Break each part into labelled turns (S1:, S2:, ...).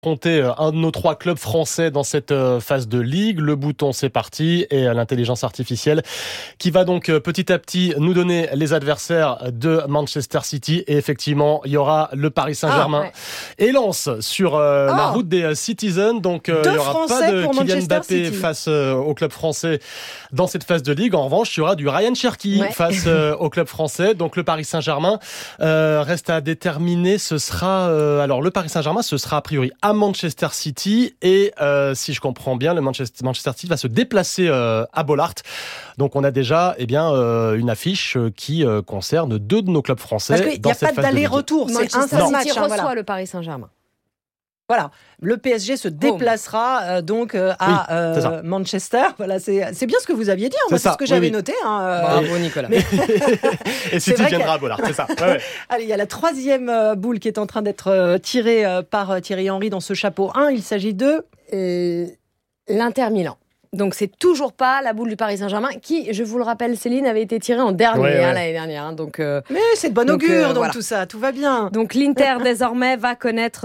S1: Compter un de nos 3 clubs français dans cette phase de ligue. Le bouton, c'est parti, et l'intelligence artificielle qui va donc petit à petit nous donner les adversaires de Manchester City. Et effectivement, il y aura le Paris Saint-Germain et Lens sur la route des Citizens. Donc il n'y aura pas de Kylian Mbappé face au club français dans cette phase de ligue. En revanche, il y aura du Ryan Cherki face au club français. Donc le Paris Saint-Germain reste à déterminer. Ce sera alors le Paris Saint-Germain, ce sera a priori à Manchester City, et si je comprends bien, le Manchester City va se déplacer à Bollaert. Donc on a déjà une affiche qui concerne 2 de nos clubs français.
S2: Parce qu'il n'y a pas d'aller-retour, c'est un seul match.
S3: City reçoit le Paris Saint-Germain.
S2: Voilà, le PSG se déplacera donc à Manchester. Voilà, c'est bien ce que vous aviez dit. Moi, c'est ce que j'avais noté.
S3: Bravo Nicolas.
S1: Et City viendra à Bollaert, c'est ça. Ouais.
S2: Allez, il y a la 3e boule qui est en train d'être tirée par Thierry Henry dans ce chapeau 1. Il s'agit de
S3: l'Inter Milan. Donc c'est toujours pas la boule du Paris Saint-Germain qui, je vous le rappelle, Céline, avait été tirée en dernier l'année dernière. Donc,
S2: mais c'est de bon augure, donc tout ça, tout va bien.
S3: Donc l'Inter désormais va connaître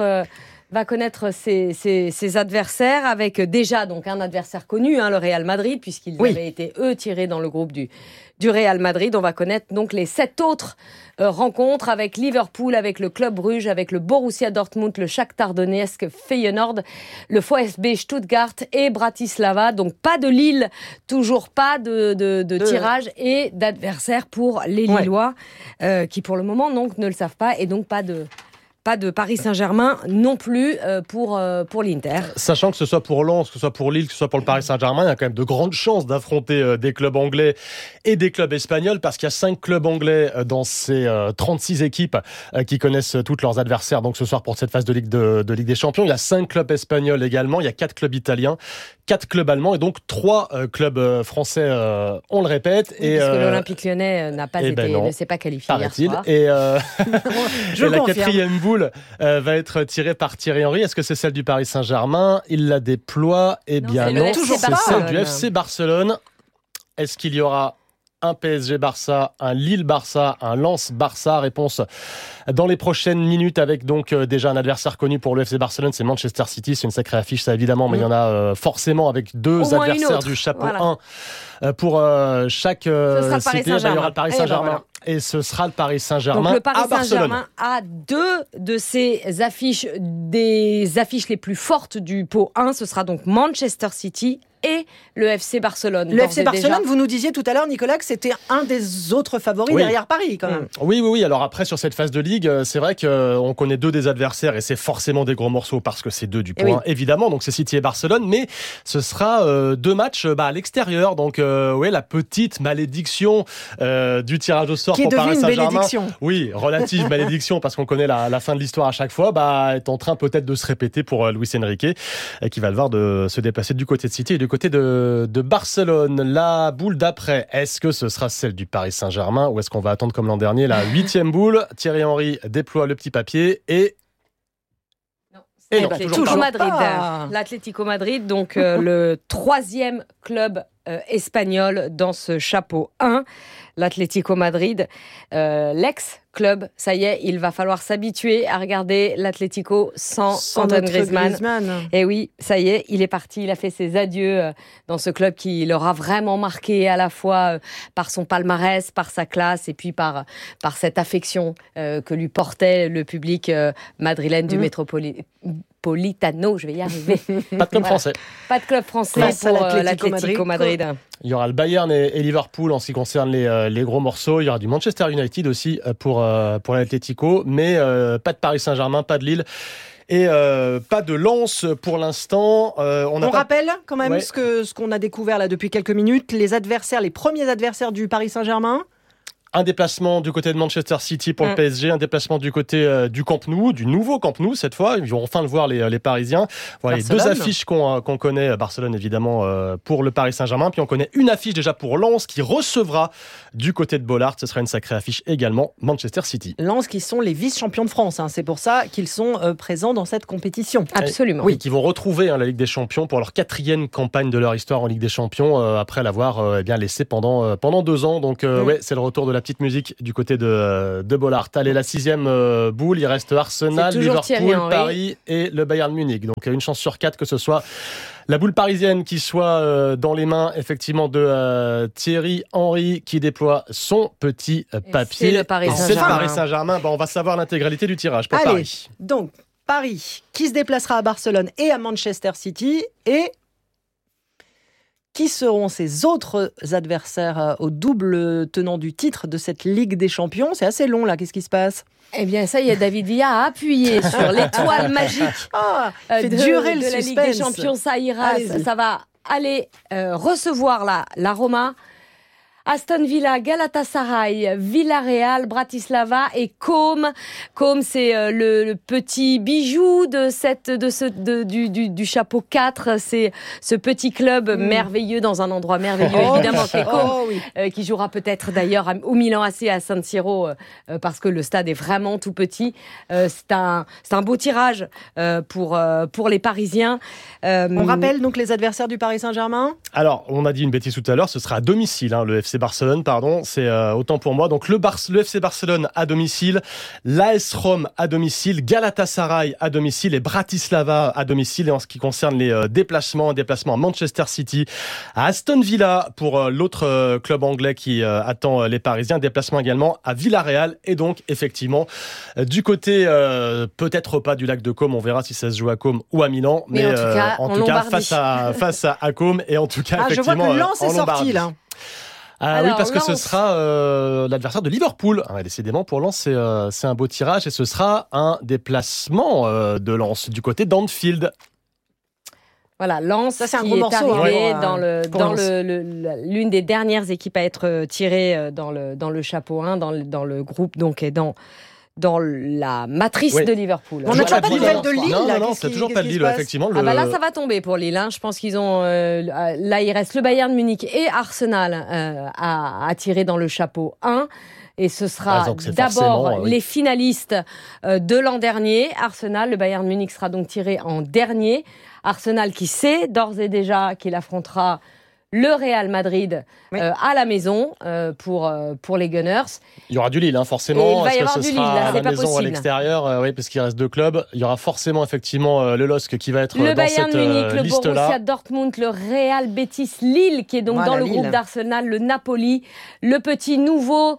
S3: ses adversaires, avec déjà donc un adversaire connu, le Real Madrid, puisqu'ils avaient été tirés dans le groupe du Real Madrid. On va connaître donc les 7 autres rencontres avec Liverpool, avec le Club Brugge, avec le Borussia Dortmund, le Shakhtar Donetsk, Feyenoord, le VfB Stuttgart et Bratislava. Donc pas de Lille, toujours pas de tirage et d'adversaire pour les Lillois, qui pour le moment donc ne le savent pas, et donc pas de Paris Saint-Germain non plus pour l'Inter.
S1: Sachant que ce soit pour Lens, que ce soit pour Lille, que ce soit pour le Paris Saint-Germain, il y a quand même de grandes chances d'affronter des clubs anglais et des clubs espagnols, parce qu'il y a 5 clubs anglais dans ces 36 équipes qui connaissent tous leurs adversaires. Donc ce soir pour cette phase de Ligue des Champions, il y a 5 clubs espagnols également, il y a 4 clubs italiens, 4 clubs allemands et donc 3 clubs français, on le répète.
S3: Parce que l'Olympique Lyonnais ne s'est pas qualifié hier soir.
S1: Et la 4e boule va être tirée par Thierry Henry. Est-ce que c'est celle du Paris Saint-Germain? Il la déploie. Eh bien non, c'est celle du FC Barcelone. Est-ce qu'il y aura un PSG-Barça, un Lille-Barça, un Lens-Barça? Réponse dans les prochaines minutes, avec donc déjà un adversaire connu pour le FC Barcelone, c'est Manchester City. C'est une sacrée affiche, ça évidemment, mais il y en a forcément avec 2 adversaires du chapeau 1 pour chaque cité. Il y aura le Paris Saint-Germain. Et ce sera le Paris Saint-Germain à Barcelone. Donc le Paris Saint-Germain
S3: a 2 de ses affiches, des affiches les plus fortes du pot 1. Ce sera donc Manchester City et le FC Barcelone.
S2: Le FC Barcelone, vous nous disiez tout à l'heure, Nicolas, que c'était un des autres favoris derrière Paris, quand même.
S1: Oui. Alors après, sur cette phase de Ligue, c'est vrai qu'on connaît 2 des adversaires, et c'est forcément des gros morceaux, parce que c'est 2 du point, évidemment. Donc c'est City et Barcelone, mais ce sera 2 matchs à l'extérieur. Donc la petite malédiction du tirage au sort pour Paris Saint-Germain. Oui, relative malédiction, parce qu'on connaît la fin de l'histoire à chaque fois, est en train peut-être de se répéter pour Luis Enrique, qui va le voir de se déplacer du côté de City et du côté de Barcelone. La boule d'après, est-ce que ce sera celle du Paris Saint-Germain, ou est-ce qu'on va attendre comme l'an dernier la 8e boule? Thierry Henry déploie le petit papier et
S3: toujours Madrid. L'Atlético Madrid, donc le 3e club espagnol dans ce chapeau 1. L'Atlético Madrid, l'ex-club, ça y est, il va falloir s'habituer à regarder l'Atlético sans Antoine Griezmann. Et oui, ça y est, il est parti, il a fait ses adieux dans ce club qui l'aura vraiment marqué, à la fois par son palmarès, par sa classe, et puis par cette affection que lui portait le public madrilène du Métropolitano, je vais y arriver.
S1: Pas de club français.
S3: Pas de club français pour l'Atlético Madrid.
S1: Il y aura le Bayern et Liverpool en ce qui concerne les gros morceaux. Il y aura du Manchester United aussi pour l'Atlético, mais pas de Paris Saint-Germain, pas de Lille. Et pas de Lens pour l'instant.
S2: On rappelle quand même ce qu'on a découvert là depuis quelques minutes. Les premiers adversaires du Paris Saint-Germain.
S1: Un déplacement du côté de Manchester City pour le PSG, un déplacement du côté du Camp Nou, du nouveau Camp Nou cette fois. Ils vont enfin le voir, les Parisiens. Voilà les 2 affiches qu'on connaît. Barcelone évidemment pour le Paris Saint-Germain. Puis on connaît une affiche déjà pour Lens qui recevra du côté de Bollaert. Ce sera une sacrée affiche également, Manchester City.
S2: Lens qui sont les vice-champions de France. C'est pour ça qu'ils sont présents dans cette compétition.
S3: Absolument.
S1: Oui, qui vont retrouver la Ligue des Champions pour leur 4e campagne de leur histoire en Ligue des Champions après l'avoir laissé pendant 2 ans. Donc c'est le retour de la petite musique du côté de Bollaert. Allez, la 6e boule, il reste Arsenal, Liverpool, Paris et le Bayern Munich. Donc une chance sur 4 que ce soit la boule parisienne qui soit dans les mains effectivement de Thierry Henry qui déploie son petit papier.
S3: C'est le Paris Saint-Germain.
S1: C'est le Paris Saint-Germain. On va savoir l'intégralité du tirage pour Paris.
S2: Donc Paris qui se déplacera à Barcelone et à Manchester City, et qui seront ses autres adversaires au double tenant du titre de cette Ligue des Champions? C'est assez long là, qu'est-ce qui se passe?
S3: Eh bien, ça y est, David Villa a appuyé sur l'étoile magique
S2: fait durer le
S3: la Ligue des Champions. Ça ira, ça va aller recevoir la Roma, Aston Villa, Galatasaray, Villarreal, Bratislava et Côme. Côme, c'est le petit bijou du chapeau 4. C'est ce petit club merveilleux dans un endroit merveilleux, évidemment, qui est Côme, qui jouera peut-être d'ailleurs au Milan AC à San Siro, parce que le stade est vraiment tout petit. C'est un beau tirage pour les Parisiens.
S2: On rappelle donc les adversaires du Paris Saint-Germain.
S1: Alors, on a dit une bêtise tout à l'heure, ce sera à domicile, le FC Barcelone, pardon, c'est autant pour moi. Donc le FC Barcelone à domicile, l'AS Rome à domicile, Galatasaray à domicile et Bratislava à domicile. Et en ce qui concerne les déplacements à Manchester City, à Aston Villa pour l'autre club anglais qui attend les Parisiens, déplacement également à Villarreal et donc effectivement du côté peut-être pas du lac de Côme, on verra si ça se joue à Côme ou à Milan, mais en tout cas face à Côme et en tout cas effectivement
S2: je vois que Lens est sorti là.
S1: Oui, parce que ce sera l'adversaire de Liverpool. Décidément, pour Lens, c'est un beau tirage et ce sera un déplacement de Lens du côté d'Anfield.
S3: Voilà, Lens
S2: ça, c'est un
S3: qui
S2: gros
S3: est
S2: morceau,
S3: arrivé dans l'une des dernières équipes à être tirée dans le chapeau 1, dans le groupe, donc, et dans la matrice de Liverpool.
S2: On n'a toujours pas de nouvelles de Lille.
S1: Non, c'est toujours pas de Lille, effectivement.
S3: Là, ça va tomber pour Lille. Je pense qu'ils ont... là, il reste le Bayern Munich et Arsenal à tirer dans le chapeau 1. Et ce sera d'abord les finalistes de l'an dernier. Arsenal, le Bayern Munich sera donc tiré en dernier. Arsenal qui sait d'ores et déjà qu'il affrontera le Real Madrid à la maison pour les Gunners.
S1: Il y aura du Lille, forcément.
S3: Est-ce que ce
S1: sera à la maison ou à l'extérieur? Oui, parce qu'il reste 2 clubs. Il y aura forcément effectivement le LOSC qui va être dans cette liste-là.
S3: Le Bayern Munich, le Borussia Dortmund, le Real Betis Lille, qui est donc dans le groupe d'Arsenal, le Napoli, le petit nouveau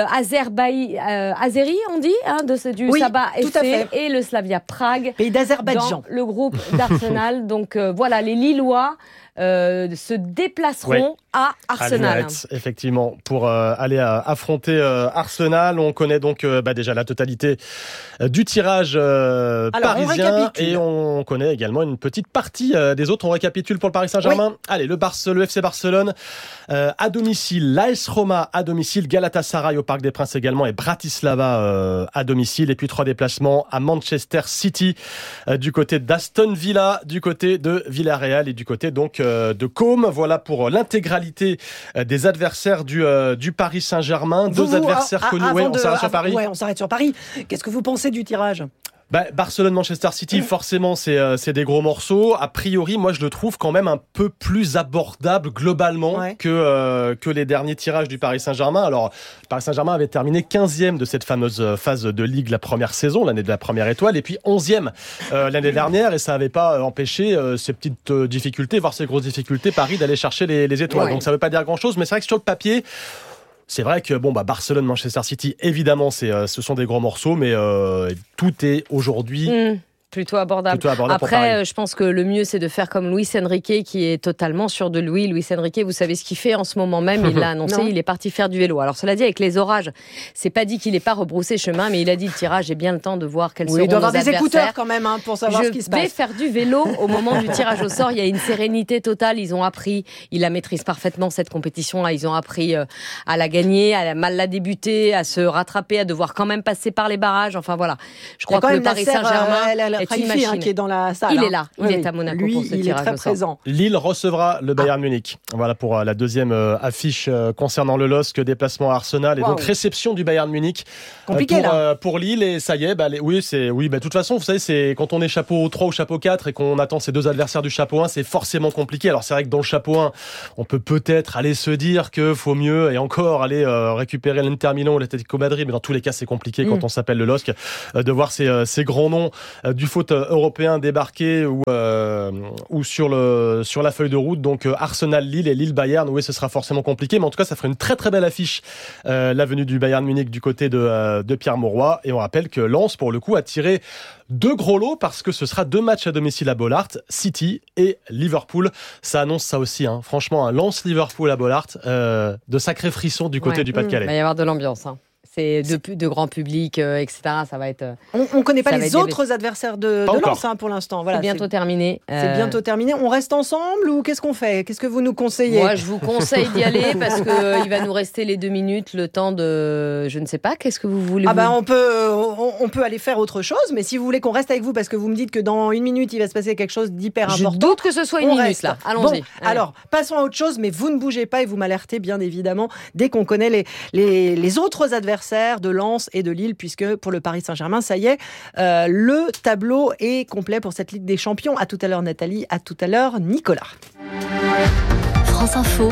S3: Azeri, on dit, du Sabah FC, et le Slavia Prague.
S2: Pays d'Azerbaïdjan.
S3: Dans le groupe d'Arsenal. Donc voilà, les Lillois se déplaceront à Arsenal.
S1: Effectivement, pour aller affronter Arsenal. On connaît donc déjà la totalité du tirage parisien et on connaît également une petite partie des autres. On récapitule pour le Paris Saint-Germain. Allez, le FC Barcelone à domicile, l'AS Roma à domicile, Galatasaray au Parc des Princes également et Bratislava à domicile. Et puis 3 déplacements à Manchester City du côté d'Aston Villa, du côté de Villarreal et du côté donc de Côme. Voilà pour l'intégralité des adversaires du Paris Saint-Germain. 2 adversaires connus. On s'arrête sur Paris.
S2: On s'arrête sur Paris. Qu'est-ce que vous pensez du tirage?
S1: Barcelone-Manchester City, forcément, c'est des gros morceaux. A priori, moi, je le trouve quand même un peu plus abordable globalement que les derniers tirages du Paris Saint-Germain. Alors, le Paris Saint-Germain avait terminé 15e de cette fameuse phase de Ligue la première saison, l'année de la première étoile, et puis 11e l'année dernière, et ça n'avait pas empêché ces petites difficultés, voire ces grosses difficultés, Paris d'aller chercher les étoiles. Donc, ça ne veut pas dire grand-chose, mais c'est vrai que sur le papier, c'est vrai que Barcelone, Manchester City, évidemment, ce sont des gros morceaux, mais tout est aujourd'hui
S3: plutôt abordable. Après, je pense que le mieux, c'est de faire comme Luis Enrique, qui est totalement sûr de lui. Luis Enrique, vous savez ce qu'il fait en ce moment même. Il l'a annoncé, il est parti faire du vélo. Alors, cela dit, avec les orages, c'est pas dit qu'il n'ait pas rebroussé chemin, mais il a dit le tirage, j'ai bien le temps de voir quels seront nos adversaires. Il doit avoir des écouteurs
S2: quand même pour savoir ce qui se passe.
S3: Je vais faire du vélo au moment du tirage au sort. Il y a une sérénité totale. Ils ont appris, ils la maîtrisent parfaitement, cette compétition-là. Ils ont appris à la gagner, à mal la débuter, à se rattraper, à devoir quand même passer par les barrages. Enfin, voilà. Je crois que le Paris Saint-Germain...
S2: Khelaifi qui est dans la salle.
S3: Il est là, il est à Monaco
S2: lui,
S3: pour ce
S2: il
S3: tirage
S2: est très
S3: au sort.
S2: présent.
S1: Lille recevra le Bayern Munich. Voilà pour la deuxième affiche concernant le LOSC, déplacement à Arsenal et donc réception du Bayern Munich.
S2: Compliqué
S1: pour Lille, et ça y est, de toute façon, vous savez, c'est quand on est chapeau 3 ou chapeau 4 et qu'on attend ces deux adversaires du chapeau 1, c'est forcément compliqué. Alors c'est vrai que dans le chapeau 1, on peut peut-être aller se dire que faut mieux et encore aller récupérer l'Inter Milan ou l'Atlético Madrid, mais dans tous les cas, c'est compliqué quand on s'appelle le LOSC de voir ces grands noms du foot européen débarquer ou sur la feuille de route. Donc Arsenal-Lille et Lille-Bayern, oui, ce sera forcément compliqué, mais en tout cas, ça ferait une très très belle affiche, la venue du Bayern Munich du côté de Pierre Mauroy. Et on rappelle que Lens, pour le coup, a tiré 2 gros lots parce que ce sera 2 matchs à domicile à Bollaert, City et Liverpool. Ça annonce ça aussi, Franchement, un Lens-Liverpool à Bollaert, de sacrés frissons du côté du Pas-de-Calais.
S3: Il va y avoir de l'ambiance, C'est de grand public, etc. Ça va être.
S2: On ne connaît pas les autres adversaires de Lens pour l'instant. Voilà,
S3: c'est bientôt terminé.
S2: C'est bientôt terminé. On reste ensemble ou qu'est-ce qu'on fait ? Qu'est-ce que vous nous conseillez ?
S3: Moi, je vous conseille d'y aller parce qu'il va nous rester les 2 minutes, le temps de. Je ne sais pas. Qu'est-ce que vous voulez ?
S2: On peut aller faire autre chose, mais si vous voulez qu'on reste avec vous parce que vous me dites que dans 1 minute il va se passer quelque chose d'hyper important.
S3: Je doute que ce soit 1 minute là. Allons-y.
S2: Alors passons à autre chose, mais vous ne bougez pas et vous m'alertez bien évidemment dès qu'on connaît les autres adversaires de Lens et de Lille, puisque pour le Paris Saint-Germain, ça y est, le tableau est complet pour cette Ligue des Champions. À tout à l'heure Nathalie, à tout à l'heure Nicolas.
S4: France Info,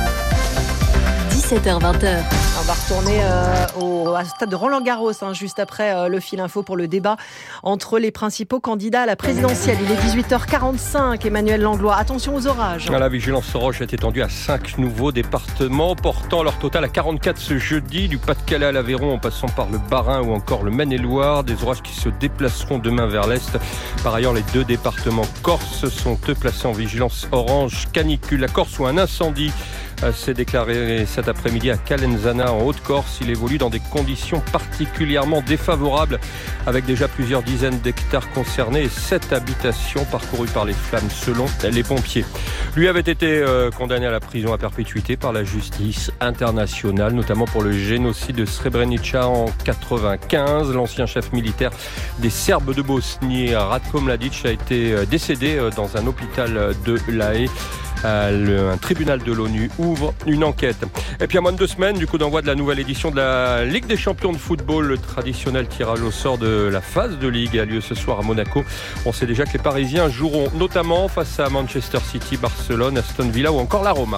S4: 17h-20h.
S2: On va retourner au stade de Roland-Garros juste après le fil info pour le débat entre les principaux candidats à la présidentielle. Il est 18h45, Emmanuel Langlois. Attention aux orages.
S5: La vigilance orange est étendue à 5 nouveaux départements, portant leur total à 44 ce jeudi, du Pas-de-Calais à l'Aveyron en passant par le Bas-Rhin ou encore le Maine-et-Loire. Des orages qui se déplaceront demain vers l'est. Par ailleurs, les 2 départements corses sont eux placés en vigilance orange canicule. La Corse où un incendie s'est déclaré cet après-midi à Calenzana en Haute-Corse. Il évolue dans des conditions particulièrement défavorables avec déjà plusieurs dizaines d'hectares concernés et 7 habitations parcourues par les flammes selon les pompiers. Lui avait été condamné à la prison à perpétuité par la justice internationale, notamment pour le génocide de Srebrenica en 1995. L'ancien chef militaire des Serbes de Bosnie, Ratko Mladic, a été décédé dans un hôpital de La Haye. Un tribunal de l'ONU ouvre une enquête. Et puis à moins de 2 semaines, du coup d'envoi de la nouvelle édition de la Ligue des Champions de football, le traditionnel tirage au sort de la phase de Ligue a lieu ce soir à Monaco. On sait déjà que les Parisiens joueront notamment face à Manchester City, Barcelone, Aston Villa ou encore la Roma.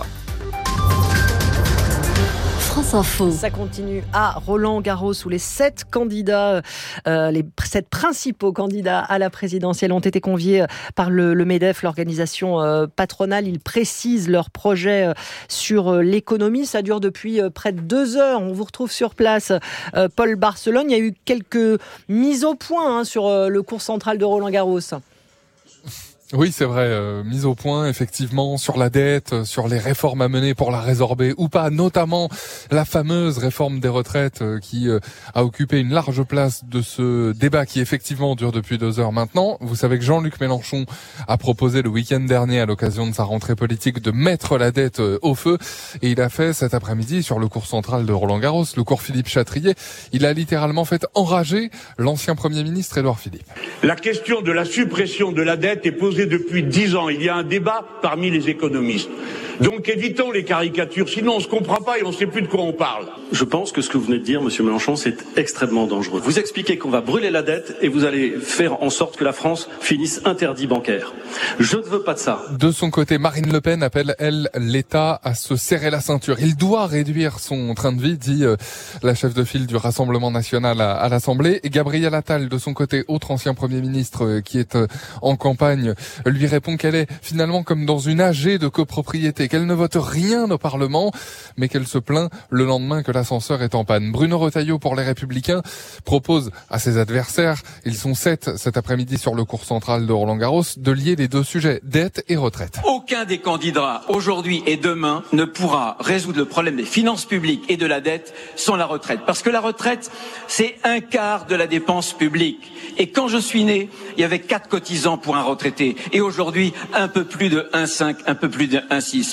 S4: France Info.
S2: Ça continue à Roland-Garros où les 7 candidats, les 7 principaux candidats à la présidentielle ont été conviés par le MEDEF, l'organisation patronale. Ils précisent leur projet sur l'économie. Ça dure depuis près de 2 heures. On vous retrouve sur place, Paul Barcelone. Il y a eu quelques mises au point sur le cours central de Roland-Garros.
S6: Oui, c'est vrai, mise au point effectivement sur la dette, sur les réformes à mener pour la résorber ou pas, notamment la fameuse réforme des retraites qui a occupé une large place de ce débat qui effectivement dure depuis 2 heures maintenant. Vous savez que Jean-Luc Mélenchon a proposé le week-end dernier à l'occasion de sa rentrée politique de mettre la dette au feu et il a fait cet après-midi sur le cours central de Roland-Garros, le cours Philippe Chatrier, il a littéralement fait enrager l'ancien Premier ministre Édouard Philippe.
S7: La question de la suppression de la dette est posée depuis 10 ans. Il y a un débat parmi les économistes. Donc évitons les caricatures, sinon on ne se comprend pas et on ne sait plus de quoi on parle.
S8: Je pense que ce que vous venez de dire, Monsieur Mélenchon, c'est extrêmement dangereux. Vous expliquez qu'on va brûler la dette et vous allez faire en sorte que la France finisse interdit bancaire. Je ne veux pas de ça.
S6: De son côté, Marine Le Pen appelle, elle, l'État à se serrer la ceinture. Il doit réduire son train de vie, dit la chef de file du Rassemblement national à l'Assemblée. Et Gabriel Attal, de son côté, autre ancien Premier ministre qui est en campagne, lui répond qu'elle est finalement comme dans une AG de copropriété, qu'elle ne vote rien au Parlement, mais qu'elle se plaint le lendemain que l'ascenseur est en panne. Bruno Retailleau, pour les Républicains, propose à ses adversaires, ils sont 7 cet après-midi sur le cours central de Roland-Garros, de lier les 2 sujets, dette et retraite.
S9: Aucun des candidats, aujourd'hui et demain, ne pourra résoudre le problème des finances publiques et de la dette sans la retraite. Parce que la retraite, c'est 1/4 de la dépense publique. Et quand je suis né, il y avait 4 cotisants pour un retraité. Et aujourd'hui, un peu plus de 1,5, un peu plus de 1,6.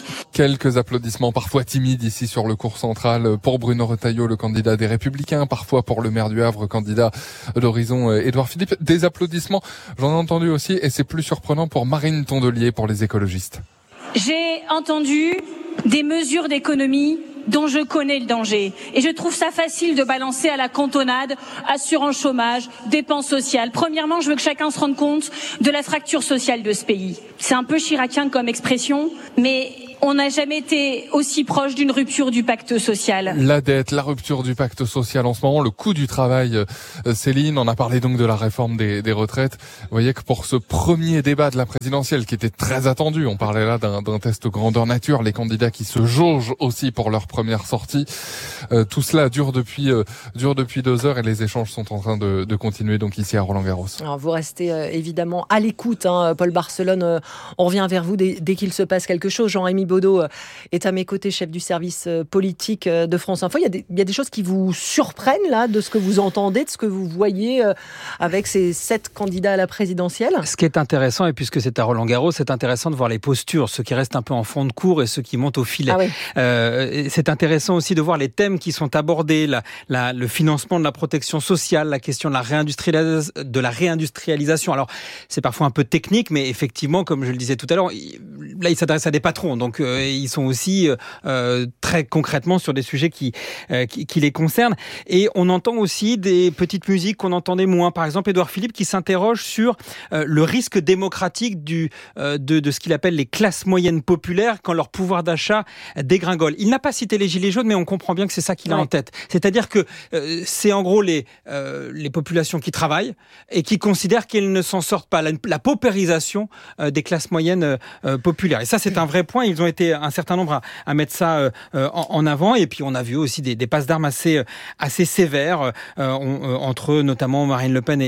S9: France.
S6: Quelques applaudissements parfois timides ici sur le cours central pour Bruno Retailleau, le candidat des Républicains, parfois pour le maire du Havre, candidat d'Horizon, Édouard Philippe. Des applaudissements, j'en ai entendu aussi, et c'est plus surprenant pour Marine Tondelier, pour les écologistes.
S10: J'ai entendu des mesures d'économie dont je connais le danger. Et je trouve ça facile de balancer à la cantonade, assurance chômage, dépenses sociales. Premièrement, je veux que chacun se rende compte de la fracture sociale de ce pays. C'est un peu chiracien comme expression, mais on n'a jamais été aussi proche d'une rupture du pacte social.
S6: La dette, la rupture du pacte social en ce moment, le coût du travail. Céline, on a parlé donc de la réforme des retraites. Vous voyez que pour ce premier débat de la présidentielle, qui était très attendu, on parlait là d'un test grandeur nature, les candidats qui se jaugent aussi pour leur première sortie. Tout cela dure depuis 2 heures et les échanges sont en train de continuer donc ici à Roland-Garros.
S2: Alors vous restez évidemment à l'écoute, Paul Barcelone. On revient vers vous dès qu'il se passe quelque chose. Jean-Rémy Baudot est à mes côtés, chef du service politique de France Info. Il y a des choses qui vous surprennent là, de ce que vous entendez, de ce que vous voyez avec ces 7 candidats à la présidentielle.
S11: Ce qui est intéressant, et puisque c'est à Roland-Garros, c'est intéressant de voir les postures, ceux qui restent un peu en fond de cours et ceux qui montent au filet. C'est intéressant aussi de voir les thèmes qui sont abordés, le financement de la protection sociale, la question de la réindustrialisation. Alors, c'est parfois un peu technique, mais effectivement, comme je le disais tout à l'heure, là, il s'adresse à des patrons, donc ils sont aussi très concrètement sur des sujets qui les concernent. Et on entend aussi des petites musiques qu'on entendait moins. Par exemple, Édouard Philippe qui s'interroge sur le risque démocratique de ce qu'il appelle les classes moyennes populaires quand leur pouvoir d'achat dégringole. Il n'a pas cité les gilets jaunes, mais on comprend bien que c'est ça qu'il a en tête. C'est-à-dire que c'est en gros les populations qui travaillent et qui considèrent qu'elles ne s'en sortent pas. La paupérisation des classes moyennes populaires. Et ça, c'est un vrai point. Ils ont été un certain nombre à mettre ça en avant. Et puis, on a vu aussi des passes d'armes assez sévères entre notamment Marine Le Pen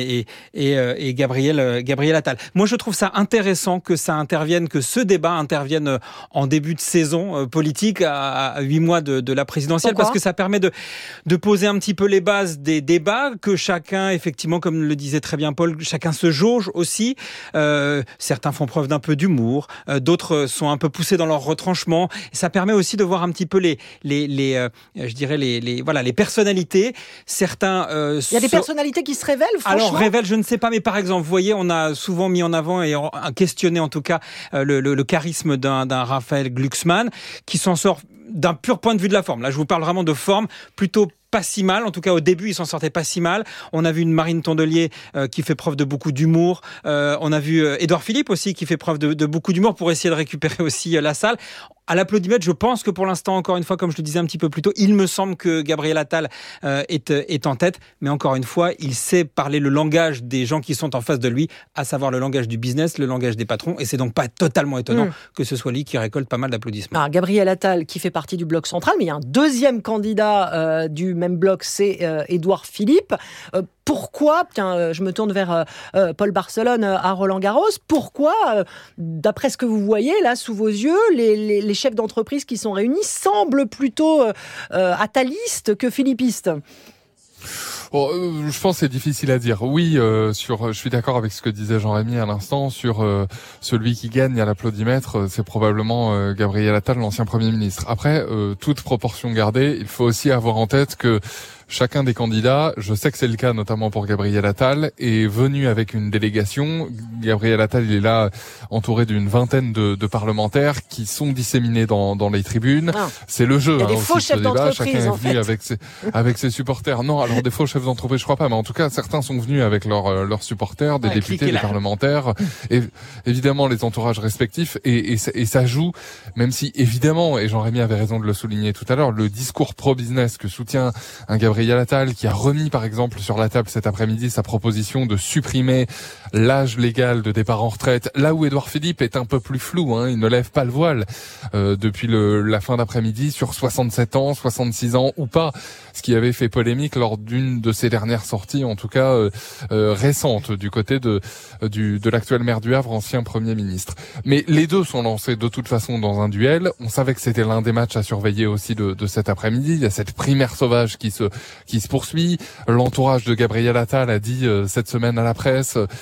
S11: et Gabriel Attal. Moi, je trouve ça intéressant que ce débat intervienne en début de saison politique à 8 mois de la présidentielle. Pourquoi ? Parce que ça permet de poser un petit peu les bases des débats, que chacun, effectivement, comme le disait très bien Paul, chacun se jauge aussi. Certains font preuve d'un peu d'humour, d'autres sont un peu poussés dans leur retranchement. Et ça permet aussi de voir un petit peu les personnalités. Certains.
S2: Il y a des personnalités qui se révèlent, franchement.
S11: Alors révèlent, je ne sais pas, mais par exemple, vous voyez, on a souvent mis en avant et questionné en tout cas le charisme d'un Raphaël Glucksmann qui s'en sort d'un pur point de vue de la forme. Là, je vous parle vraiment de forme, plutôt pas si mal. En tout cas, au début, il s'en sortait pas si mal. On a vu une Marine Tondelier qui fait preuve de beaucoup d'humour. On a vu Édouard Philippe aussi qui fait preuve de beaucoup d'humour pour essayer de récupérer aussi la salle. À l'applaudimètre, je pense que pour l'instant, encore une fois, comme je le disais un petit peu plus tôt, il me semble que Gabriel Attal est en tête. Mais encore une fois, il sait parler le langage des gens qui sont en face de lui, à savoir le langage du business, le langage des patrons. Et c'est donc pas totalement étonnant que ce soit lui qui récolte pas mal d'applaudissements.
S2: Alors, Gabriel Attal qui fait partie du bloc central, mais il y a un deuxième candidat du même bloc, c'est Édouard Philippe. Pourquoi, je me tourne vers Paul Barcelone à Roland-Garros, pourquoi, d'après ce que vous voyez là sous vos yeux, les chefs d'entreprise qui sont réunis semblent plutôt attalistes que philippistes ?
S6: Je pense que c'est difficile à dire. Oui, je suis d'accord avec ce que disait Jean-Rémy à l'instant sur celui qui gagne à l'applaudimètre, c'est probablement Gabriel Attal, l'ancien Premier ministre. Après, toute proportion gardée, il faut aussi avoir en tête que chacun des candidats, je sais que c'est le cas notamment pour Gabriel Attal, est venu avec une délégation. Gabriel Attal, il est là entouré d'une vingtaine de parlementaires qui sont disséminés dans les tribunes. C'est le jeu.
S2: Il y a des faux chefs d'entreprise,
S6: chacun est venu avec ses supporters. Non, alors des faux chefs d'entreprise, je crois pas, mais en tout cas, certains sont venus avec leurs supporters, des députés, des parlementaires, et évidemment les entourages respectifs, et ça joue, même si évidemment, et Jean-Rémy avait raison de le souligner tout à l'heure, le discours pro-business que soutient un Gabriel Attal, qui a remis par exemple sur la table cet après-midi sa proposition de supprimer l'âge légal de départ en retraite, là où Édouard Philippe est un peu plus flou, il ne lève pas le voile depuis la fin d'après-midi sur 67 ans, 66 ans ou pas, ce qui avait fait polémique lors d'une de ses dernières sorties, en tout cas récente, du côté de l'actuel maire du Havre, ancien Premier ministre. Mais les deux sont lancés de toute façon dans un duel. On savait que c'était l'un des matchs à surveiller aussi de cet après-midi. Il y a cette primaire sauvage qui se poursuit. L'entourage de Gabriel Attal a dit cette semaine à la presse,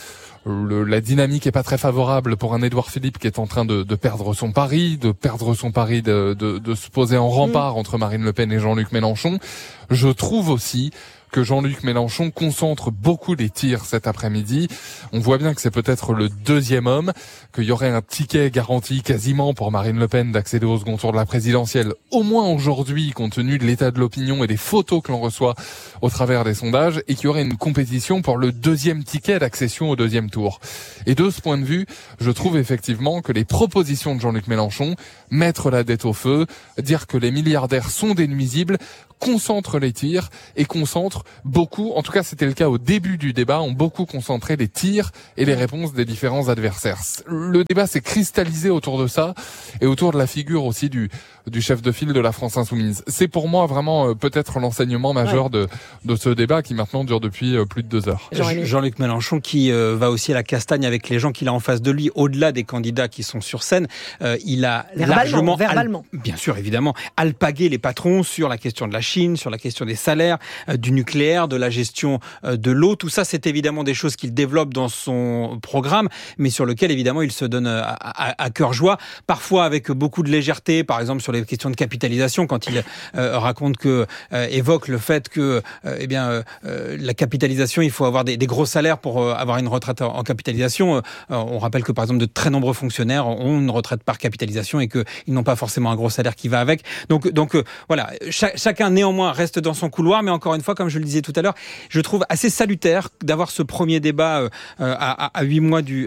S6: la dynamique est pas très favorable pour un Édouard Philippe qui est en train de perdre son pari, de se poser en rempart entre Marine Le Pen et Jean-Luc Mélenchon. Je trouve aussi que Jean-Luc Mélenchon concentre beaucoup les tirs cet après-midi. On voit bien que c'est peut-être le deuxième homme, qu'il y aurait un ticket garanti quasiment pour Marine Le Pen d'accéder au second tour de la présidentielle, au moins aujourd'hui, compte tenu de l'état de l'opinion et des photos que l'on reçoit au travers des sondages, et qu'il y aurait une compétition pour le deuxième ticket d'accession au deuxième tour. Et de ce point de vue, je trouve effectivement que les propositions de Jean-Luc Mélenchon, mettre la dette au feu, dire que les milliardaires sont des nuisibles, concentre les tirs et concentre beaucoup, en tout cas c'était le cas au début du débat, ont beaucoup concentré les tirs et les réponses des différents adversaires. Le débat s'est cristallisé autour de ça et autour de la figure aussi du chef de file de la France Insoumise. C'est pour moi vraiment peut-être l'enseignement majeur de ce débat qui maintenant dure depuis plus de 2 heures.
S11: Jean-Luc Mélenchon qui va aussi à la castagne avec les gens qu'il a en face de lui, au-delà des candidats qui sont sur scène. Il a
S2: verbalement.
S11: Bien sûr, évidemment, alpagué les patrons sur la question de la Chine, sur la question des salaires, du nucléaire, de la gestion de l'eau. Tout ça, c'est évidemment des choses qu'il développe dans son programme, mais sur lequel, évidemment, il se donne à cœur joie, parfois avec beaucoup de légèreté, par exemple sur les questions de capitalisation, quand il évoque le fait que la capitalisation, il faut avoir des gros salaires pour avoir une retraite en capitalisation. On rappelle que, par exemple, de très nombreux fonctionnaires ont une retraite par capitalisation et qu'ils n'ont pas forcément un gros salaire qui va avec. Donc voilà, chacun néanmoins reste dans son couloir, mais encore une fois, comme je le disais tout à l'heure, je trouve assez salutaire d'avoir ce premier débat à 8 mois du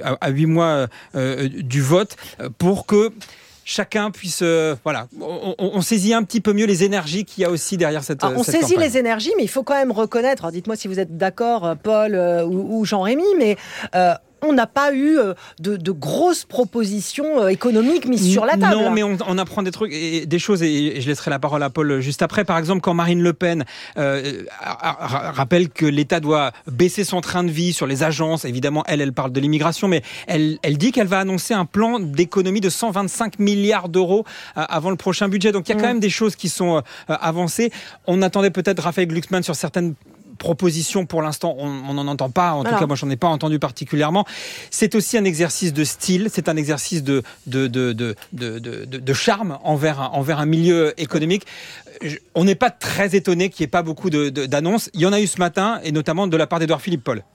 S11: vote pour que chacun puisse, on saisit un petit peu mieux les énergies qu'il y a aussi derrière cette
S2: on
S11: cette
S2: saisit
S11: campagne.
S2: les énergies, mais il faut quand même reconnaître, alors dites-moi si vous êtes d'accord, Paul ou Jean-Rémy, mais on n'a pas eu de grosses propositions économiques mises sur la table.
S11: Non, mais on apprend des trucs et des choses, et je laisserai la parole à Paul juste après. Par exemple, quand Marine Le Pen rappelle que l'État doit baisser son train de vie sur les agences, évidemment, elle parle de l'immigration, mais elle dit qu'elle va annoncer un plan d'économie de 125 milliards d'euros avant le prochain budget. Donc il y a quand même des choses qui sont avancées. On attendait peut-être Raphaël Glucksmann sur certaines propositions. Pour l'instant, on n'en entend pas. En tout cas, moi, j'en ai pas entendu particulièrement. C'est aussi un exercice de style. C'est un exercice de charme envers un milieu économique. On n'est pas très étonné qu'il n'y ait pas beaucoup d'annonces. Il y en a eu ce matin, et notamment de la part d'Édouard Philippe. Paul.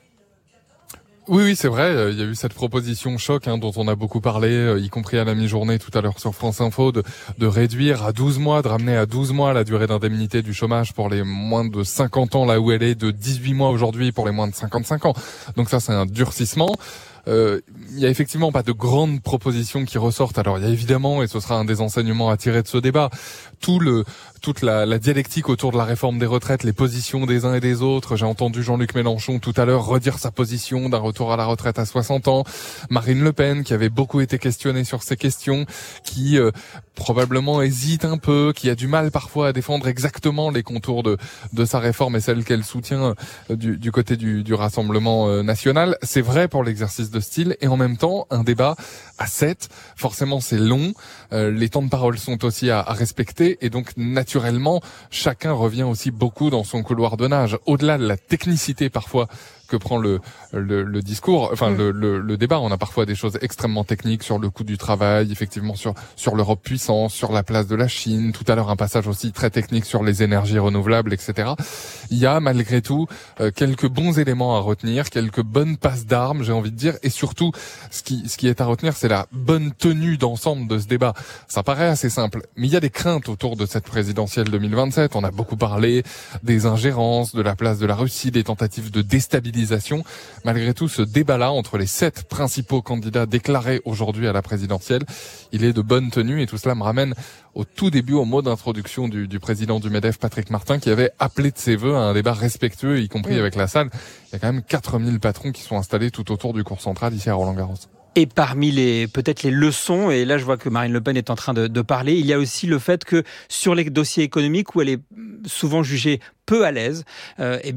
S6: Oui, c'est vrai. Il y a eu cette proposition choc dont on a beaucoup parlé, y compris à la mi-journée tout à l'heure sur France Info, de réduire à 12 mois, de ramener à 12 mois la durée d'indemnité du chômage pour les moins de 50 ans, là où elle est de 18 mois aujourd'hui pour les moins de 55 ans. Donc ça, c'est un durcissement. Il y a effectivement pas de grandes propositions qui ressortent. Alors il y a évidemment, et ce sera un des enseignements à tirer de ce débat, toute la dialectique autour de la réforme des retraites, les positions des uns et des autres. J'ai entendu Jean-Luc Mélenchon tout à l'heure redire sa position d'un retour à la retraite à 60 ans. Marine Le Pen, qui avait beaucoup été questionnée sur ces questions, qui probablement hésite un peu, qui a du mal parfois à défendre exactement les contours de sa réforme et celle qu'elle soutient du côté du Rassemblement national. C'est vrai pour l'exercice de style, et en même temps, un débat à 7, forcément c'est long, les temps de parole sont aussi à respecter, et donc naturellement, chacun revient aussi beaucoup dans son couloir de nage. Au-delà de la technicité parfois que prend le discours, enfin le débat, on a parfois des choses extrêmement techniques sur le coût du travail, effectivement sur l'Europe puissance, sur la place de la Chine, tout à l'heure un passage aussi très technique sur les énergies renouvelables, etc. Il y a malgré tout quelques bons éléments à retenir, quelques bonnes passes d'armes, j'ai envie de dire, et surtout ce qui est à retenir, c'est la bonne tenue d'ensemble de ce débat. Ça paraît assez simple, mais il y a des craintes autour de cette présidentielle 2027. On a beaucoup parlé des ingérences, de la place de la Russie, des tentatives de déstabilisation. Malgré tout, ce débat-là entre les 7 principaux candidats déclarés aujourd'hui à la présidentielle, il est de bonne tenue, et tout cela me ramène au tout début, au mot d'introduction du président du MEDEF, Patrick Martin, qui avait appelé de ses vœux à un débat respectueux, y compris avec la salle. Il y a quand même 4000 patrons qui sont installés tout autour du cours central ici à Roland-Garros.
S11: Et parmi peut-être les leçons, et là je vois que Marine Le Pen est en train de parler, il y a aussi le fait que sur les dossiers économiques où elle est souvent jugée peu à l'aise,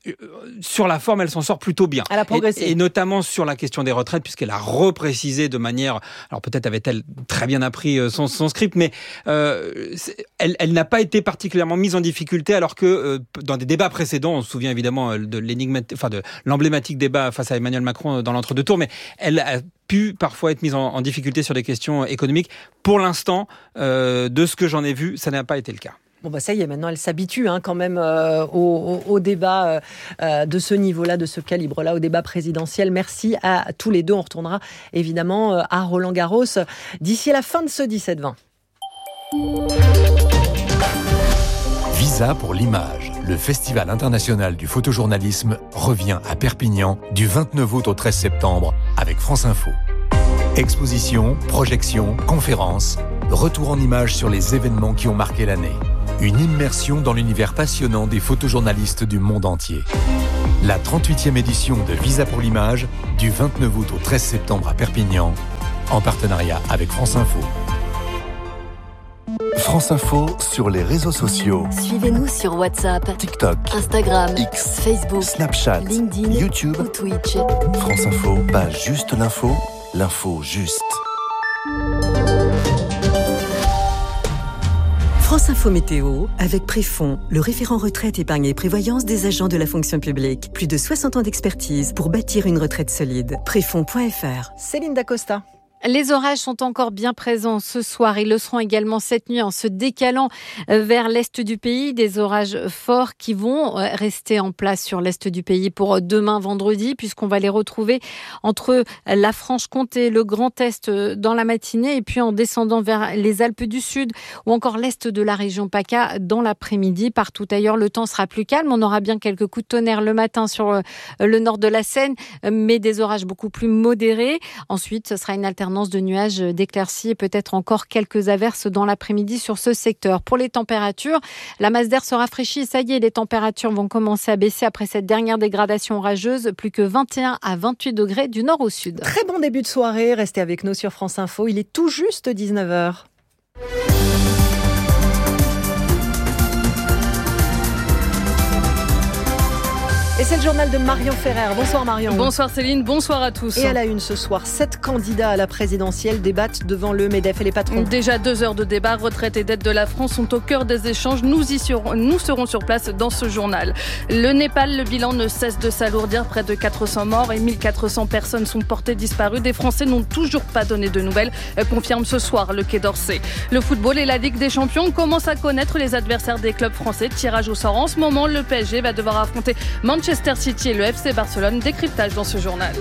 S11: sur la forme, elle s'en sort plutôt bien.
S2: Elle a progressé.
S11: Et notamment sur la question des retraites, puisqu'elle a reprécisé de manière... Alors peut-être avait-elle très bien appris son script, mais elle n'a pas été particulièrement mise en difficulté, alors que dans des débats précédents, on se souvient évidemment de l'emblématique débat face à Emmanuel Macron dans l'entre-deux tours, mais elle a pu parfois être mise en difficulté sur des questions économiques. Pour l'instant, de ce que j'en ai vu, ça n'a pas été le cas.
S2: Bon bah ça y est, maintenant elle s'habitue quand même au débat de ce niveau-là, de ce calibre-là, au débat présidentiel. Merci à tous les deux. On retournera évidemment à Roland-Garros d'ici la fin de ce 17-20.
S12: Visa pour l'image. Le Festival international du photojournalisme revient à Perpignan du 29 août au 13 septembre avec France Info. Exposition, projections, conférences, retour en images sur les événements qui ont marqué l'année. Une immersion dans l'univers passionnant des photojournalistes du monde entier. La 38e édition de Visa pour l'image, du 29 août au 13 septembre à Perpignan, en partenariat avec France Info.
S13: France Info sur les réseaux sociaux.
S4: Suivez-nous sur WhatsApp,
S13: TikTok,
S4: Instagram,
S13: X,
S4: Facebook,
S13: Snapchat,
S4: LinkedIn,
S13: YouTube
S4: ou Twitch.
S13: France Info, pas juste l'info, l'info juste.
S14: France Info Météo, avec Préfond, le référent retraite, épargne et prévoyance des agents de la fonction publique. Plus de 60 ans d'expertise pour bâtir une retraite solide. Préfond.fr.
S2: Céline Dacosta.
S15: Les orages sont encore bien présents ce soir. Ils le seront également cette nuit en se décalant vers l'est du pays. Des orages forts qui vont rester en place sur l'est du pays pour demain vendredi, puisqu'on va les retrouver entre la Franche-Comté, le Grand Est dans la matinée, et puis en descendant vers les Alpes du Sud ou encore l'est de la région PACA dans l'après-midi. Partout ailleurs, le temps sera plus calme. On aura bien quelques coups de tonnerre le matin sur le nord de la Seine, mais des orages beaucoup plus modérés. Ensuite, ce sera une alternance de nuages, d'éclaircies et peut-être encore quelques averses dans l'après-midi sur ce secteur. Pour les températures, la masse d'air se rafraîchit. Ça y est, les températures vont commencer à baisser après cette dernière dégradation orageuse. Plus que 21 à 28 degrés du nord au sud.
S2: Très bon début de soirée. Restez avec nous sur France Info. Il est tout juste 19h. Et c'est le journal de Marion Ferrer. Bonsoir Marion.
S16: Bonsoir Céline, bonsoir à tous.
S2: Et à la une ce soir, 7 candidats à la présidentielle débattent devant le MEDEF et les patrons.
S16: Déjà 2 heures de débat, retraite et dette de la France sont au cœur des échanges. Nous serons sur place dans ce journal. Le Népal, le bilan ne cesse de s'alourdir. Près de 400 morts et 1400 personnes sont portées disparues. Des Français n'ont toujours pas donné de nouvelles, confirme ce soir le Quai d'Orsay. Le football et la Ligue des Champions commencent à connaître les adversaires des clubs français. Tirage au sort en ce moment, le PSG va devoir affronter Manchester City et le FC Barcelone. Décryptage dans ce journal.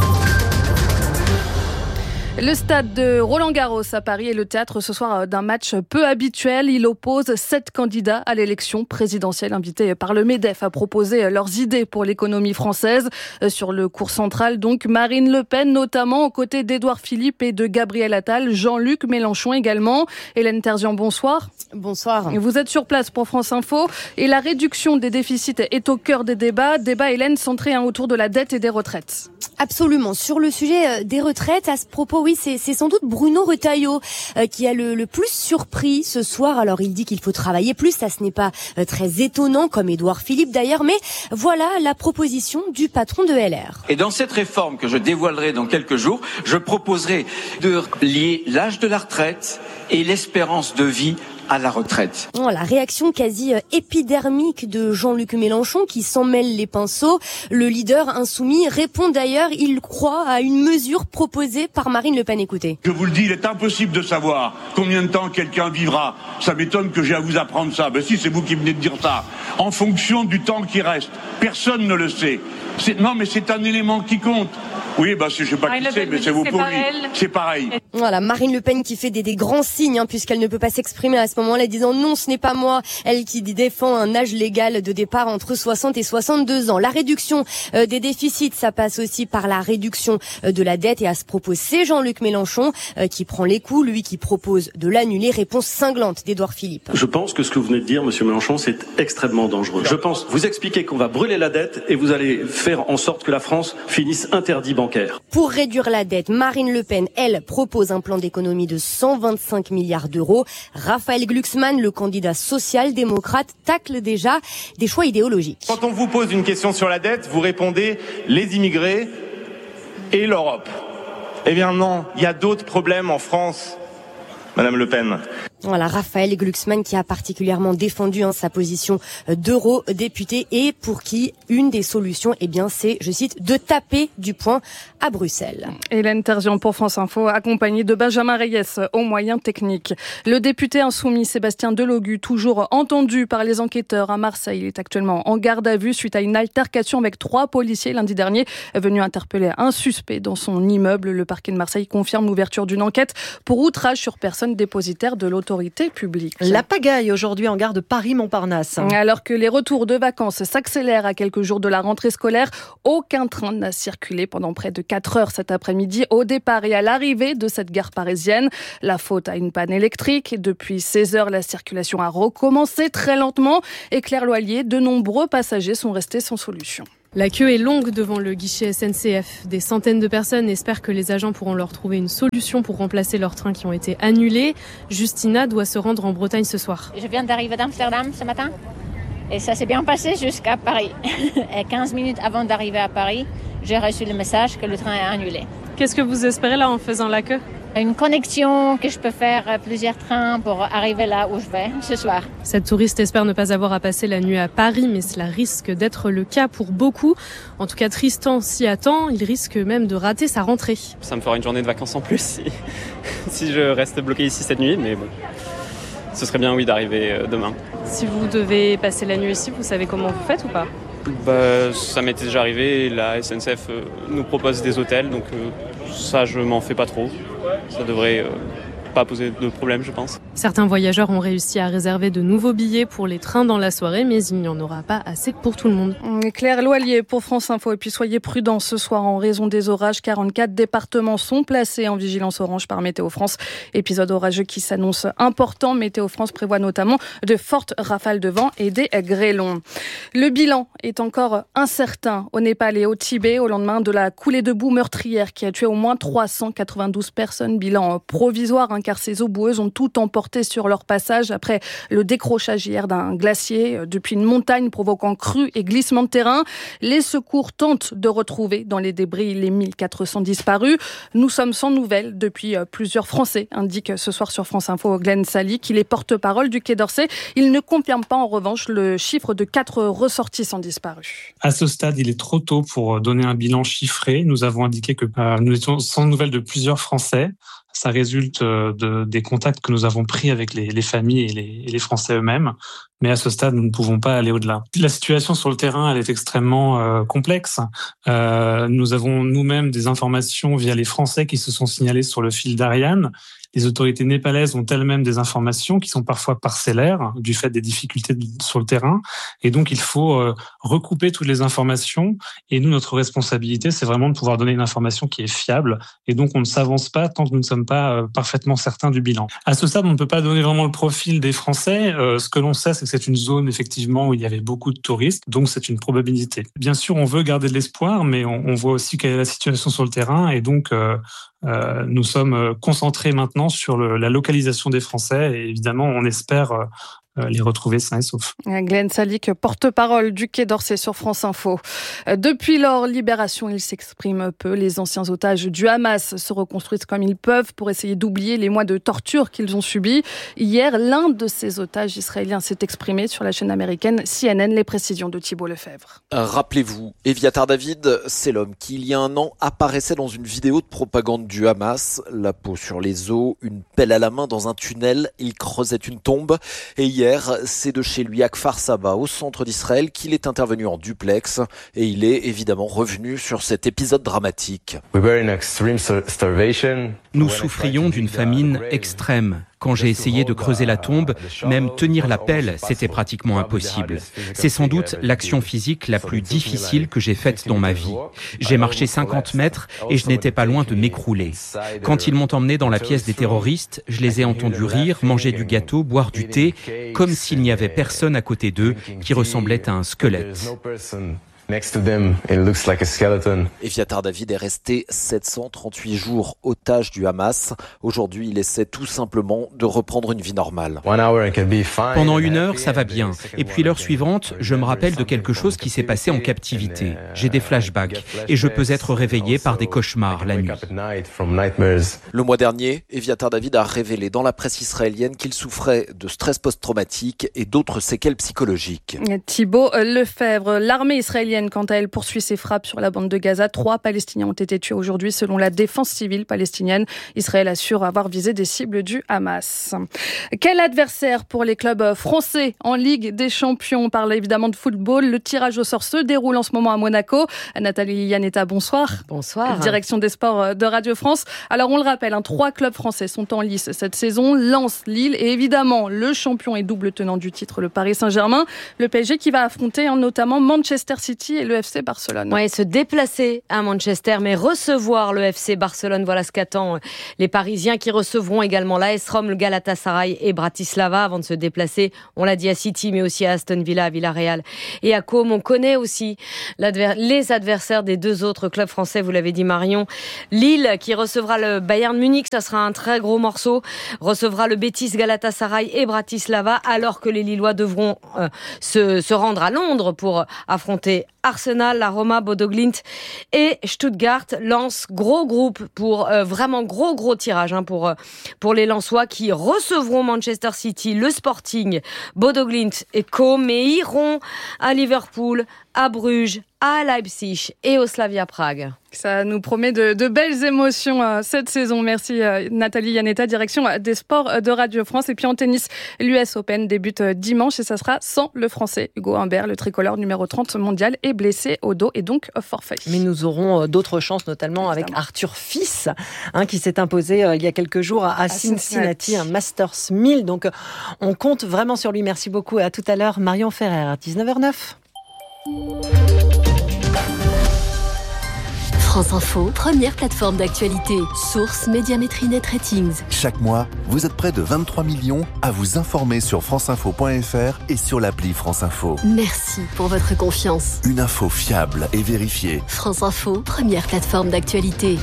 S16: Le stade de Roland-Garros à Paris est le théâtre ce soir d'un match peu habituel. Il oppose 7 candidats à l'élection présidentielle invités par le MEDEF à proposer leurs idées pour l'économie française. Sur le court central, donc, Marine Le Pen notamment, aux côtés d'Édouard Philippe et de Gabriel Attal, Jean-Luc Mélenchon également. Hélène Terzian, bonsoir.
S17: Bonsoir.
S16: Vous êtes sur place pour France Info et la réduction des déficits est au cœur des débats. Débat, Hélène, centré autour de la dette et des retraites.
S17: Absolument. Sur le sujet des retraites, à ce propos, oui, c'est sans doute Bruno Retailleau qui a le plus surpris ce soir. Alors, il dit qu'il faut travailler plus. Ça, ce n'est pas très étonnant, comme Édouard Philippe d'ailleurs. Mais voilà la proposition du patron de LR.
S9: Et dans cette réforme que je dévoilerai dans quelques jours, je proposerai de lier l'âge de la retraite et l'espérance de vie à la retraite.
S17: La réaction quasi épidermique de Jean-Luc Mélenchon qui s'en mêle les pinceaux. Le leader insoumis répond d'ailleurs, il croit à une mesure proposée par Marine Le Pen. Écoutez.
S7: Je vous le dis, il est impossible de savoir combien de temps quelqu'un vivra. Ça m'étonne que j'ai à vous apprendre ça. Ben si, c'est vous qui venez de dire ça. En fonction du temps qui reste. Personne ne le sait. Non, mais c'est un élément qui compte. Oui, je sais pas qui c'est, mais c'est vous pour lui. C'est pareil.
S17: Voilà, Marine Le Pen qui fait des grands signes, puisqu'elle ne peut pas s'exprimer à ce moment-là, disant non, ce n'est pas moi. Elle qui défend un âge légal de départ entre 60 et 62 ans. La réduction des déficits, ça passe aussi par la réduction de la dette. Et à ce propos, c'est Jean-Luc Mélenchon qui prend les coups, lui qui propose de l'annuler. Réponse cinglante d'Édouard Philippe.
S8: Je pense que ce que vous venez de dire, monsieur Mélenchon, c'est extrêmement dangereux. Je pense, vous expliquez qu'on va brûler la dette et vous allez faire en sorte que la France finisse interdit bancaire. bancaire.
S17: Pour réduire la dette, Marine Le Pen, elle, propose un plan d'économie de 125 milliards d'euros. Raphaël Glucksmann, le candidat social-démocrate, tacle déjà des choix idéologiques.
S18: Quand on vous pose une question sur la dette, vous répondez les immigrés et l'Europe. Eh bien non, il y a d'autres problèmes en France, Madame Le Pen.
S17: Voilà, Raphaël Glucksmann qui a particulièrement défendu sa position d'eurodéputé et pour qui une des solutions, c'est, je cite, de taper du poing à Bruxelles.
S16: Hélène Terzian pour France Info, accompagnée de Benjamin Reyes aux moyens techniques. Le député insoumis Sébastien Delogu, toujours entendu par les enquêteurs à Marseille, il est actuellement en garde à vue suite à une altercation avec 3 policiers lundi dernier, venu interpeller un suspect dans son immeuble. Le parquet de Marseille confirme l'ouverture d'une enquête pour outrage sur personne dépositaire de l'autorité publique.
S2: La pagaille aujourd'hui en gare de Paris-Montparnasse.
S16: Alors que les retours de vacances s'accélèrent à quelques jours de la rentrée scolaire, aucun train n'a circulé pendant près de 4 heures cet après-midi au départ et à l'arrivée de cette gare parisienne. La faute à une panne électrique. Depuis 16 heures, la circulation a recommencé très lentement. Et Claire Loillier, de nombreux passagers sont restés sans solution.
S19: La queue est longue devant le guichet SNCF. Des centaines de personnes espèrent que les agents pourront leur trouver une solution pour remplacer leurs trains qui ont été annulés. Justina doit se rendre en Bretagne ce soir.
S20: Je viens d'arriver d'Amsterdam ce matin et ça s'est bien passé jusqu'à Paris. Et 15 minutes avant d'arriver à Paris, j'ai reçu le message que le train est annulé.
S19: Qu'est-ce que vous espérez là en faisant la queue ?
S20: Une connexion, que je peux faire plusieurs trains pour arriver là où je vais ce soir.
S19: Cette touriste espère ne pas avoir à passer la nuit à Paris, mais cela risque d'être le cas pour beaucoup. En tout cas, Tristan s'y attend. Il risque même de rater sa rentrée.
S21: Ça me fera une journée de vacances en plus si je reste bloqué ici cette nuit, mais bon, ce serait bien d'arriver demain.
S19: Si vous devez passer la nuit ici, vous savez comment vous faites ou pas ?
S21: Ça m'était déjà arrivé, la SNCF nous propose des hôtels, donc ça je m'en fais pas trop. Ça devrait pas poser de problème, je pense.
S19: Certains voyageurs ont réussi à réserver de nouveaux billets pour les trains dans la soirée, mais il n'y en aura pas assez pour tout le monde.
S16: Claire Loillier pour France Info. Et puis soyez prudents ce soir en raison des orages. 44 départements sont placés en vigilance orange par Météo France. Épisode orageux qui s'annonce important. Météo France prévoit notamment de fortes rafales de vent et des grêlons. Le bilan est encore incertain au Népal et au Tibet au lendemain de la coulée de boue meurtrière qui a tué au moins 392 personnes. Bilan provisoire, car ces eaux boueuses ont tout emporté sur leur passage après le décrochage hier d'un glacier depuis une montagne provoquant crues et glissements de terrain. Les secours tentent de retrouver dans les débris les 1400 disparus. Nous sommes sans nouvelles depuis plusieurs Français, indique ce soir sur France Info Glenn Sally, qui est porte-parole du Quai d'Orsay. Il ne confirme pas en revanche le chiffre de 4 ressortissants disparus.
S22: À ce stade, il est trop tôt pour donner un bilan chiffré. Nous avons indiqué que nous étions sans nouvelles de plusieurs Français. Ça résulte des contacts que nous avons pris avec les familles et les Français eux-mêmes. Mais à ce stade, nous ne pouvons pas aller au-delà. La situation sur le terrain, elle est extrêmement complexe. Nous avons nous-mêmes des informations via les Français qui se sont signalés sur le fil d'Ariane. Les autorités népalaises ont elles-mêmes des informations qui sont parfois parcellaires du fait des difficultés sur le terrain. Et donc, il faut recouper toutes les informations. Et nous, notre responsabilité, c'est vraiment de pouvoir donner une information qui est fiable. Et donc, on ne s'avance pas tant que nous ne sommes pas parfaitement certains du bilan. À ce stade, on ne peut pas donner vraiment le profil des Français. Ce que l'on sait, c'est que c'est une zone, effectivement, où il y avait beaucoup de touristes. Donc, c'est une probabilité. Bien sûr, on veut garder de l'espoir, mais on voit aussi quelle est la situation sur le terrain. Et donc, nous sommes concentrés maintenant sur la localisation des Français et évidemment on espère les retrouver sains et saufs.
S16: Glenn Salic, porte-parole du Quai d'Orsay sur France Info. Depuis leur libération, ils s'expriment peu. Les anciens otages du Hamas se reconstruisent comme ils peuvent pour essayer d'oublier les mois de torture qu'ils ont subis. Hier, l'un de ces otages israéliens s'est exprimé sur la chaîne américaine CNN. Les précisions de Thibault Lefebvre.
S23: Rappelez-vous, Eviatar David, c'est l'homme qui, il y a un an, apparaissait dans une vidéo de propagande du Hamas. La peau sur les os, une pelle à la main dans un tunnel. Il creusait une tombe. Et hier, c'est de chez lui à Kfar Saba, au centre d'Israël, qu'il est intervenu en duplex. Et il est évidemment revenu sur cet épisode dramatique.
S24: Nous souffrions d'une famine extrême. Quand j'ai essayé de creuser la tombe, même tenir la pelle, c'était pratiquement impossible. C'est sans doute l'action physique la plus difficile que j'ai faite dans ma vie. J'ai marché 50 mètres et je n'étais pas loin de m'écrouler. Quand ils m'ont emmené dans la pièce des terroristes, je les ai entendus rire, manger du gâteau, boire du thé, comme s'il n'y avait personne à côté d'eux qui ressemblait à un squelette.
S23: Next to them, it looks like a skeleton. Eviatar David est resté 738 jours otage du Hamas. Aujourd'hui, il essaie tout simplement de reprendre une vie normale.
S24: Pendant 1 heure, ça va bien. Et puis l'heure suivante, je me rappelle de quelque chose qui s'est passé en captivité. J'ai des flashbacks et je peux être réveillé par des cauchemars la nuit.
S23: Le mois dernier, Eviatar David a révélé dans la presse israélienne qu'il souffrait de stress post-traumatique et d'autres séquelles psychologiques.
S16: Thibaut Lefebvre, l'armée israélienne, quant à elle, poursuit ses frappes sur la bande de Gaza. 3 Palestiniens ont été tués aujourd'hui, selon la défense civile palestinienne. Israël assure avoir visé des cibles du Hamas. Quel adversaire pour les clubs français en Ligue des Champions? On parle évidemment de football. Le tirage au sort se déroule en ce moment à Monaco. Nathalie Yanetta, bonsoir.
S2: Bonsoir.
S16: Direction des sports de Radio France. Alors on le rappelle, 3 clubs français sont en lice cette saison. Lens, Lille et évidemment le champion et double tenant du titre, le Paris Saint-Germain. Le PSG qui va affronter notamment Manchester City et le FC Barcelone.
S2: Ouais, se déplacer à Manchester, mais recevoir le FC Barcelone, voilà ce qu'attend les Parisiens, qui recevront également l'AS Rome, le Galatasaray et Bratislava avant de se déplacer, on l'a dit, à City, mais aussi à Aston Villa, à Villarreal et à Côme. On connaît aussi les adversaires des 2 autres clubs français, vous l'avez dit Marion. Lille qui recevra le Bayern Munich, ça sera un très gros morceau, recevra le Betis, Galatasaray et Bratislava, alors que les Lillois devront se rendre à Londres pour affronter Arsenal, la Roma, Bodo Glimt et Stuttgart. Lens, gros groupe pour vraiment gros tirage pour les Lensois qui recevront Manchester City, le Sporting, Bodo Glimt et Co, mais iront à Liverpool, à Bruges, à Leipzig et au Slavia Prague.
S16: Ça nous promet de belles émotions cette saison. Merci Nathalie Yanetta, direction des sports de Radio France. Et puis en tennis, l'US Open débute dimanche et ça sera sans le Français Hugo Humbert. Le tricolore numéro 30 mondial est blessé au dos et donc forfait.
S2: Mais nous aurons d'autres chances, notamment avec Arthur Fils, qui s'est imposé il y a quelques jours à Cincinnati, un Masters 1000. Donc on compte vraiment sur lui. Merci beaucoup et à tout à l'heure. Marion Ferrer, à 19h09.
S4: France Info, première plateforme d'actualité. Source Médiamétrie Net Ratings.
S13: Chaque mois, vous êtes près de 23 millions à vous informer sur franceinfo.fr et sur l'appli France Info.
S4: Merci pour votre confiance.
S13: Une info fiable et vérifiée.
S4: France Info, première plateforme d'actualité.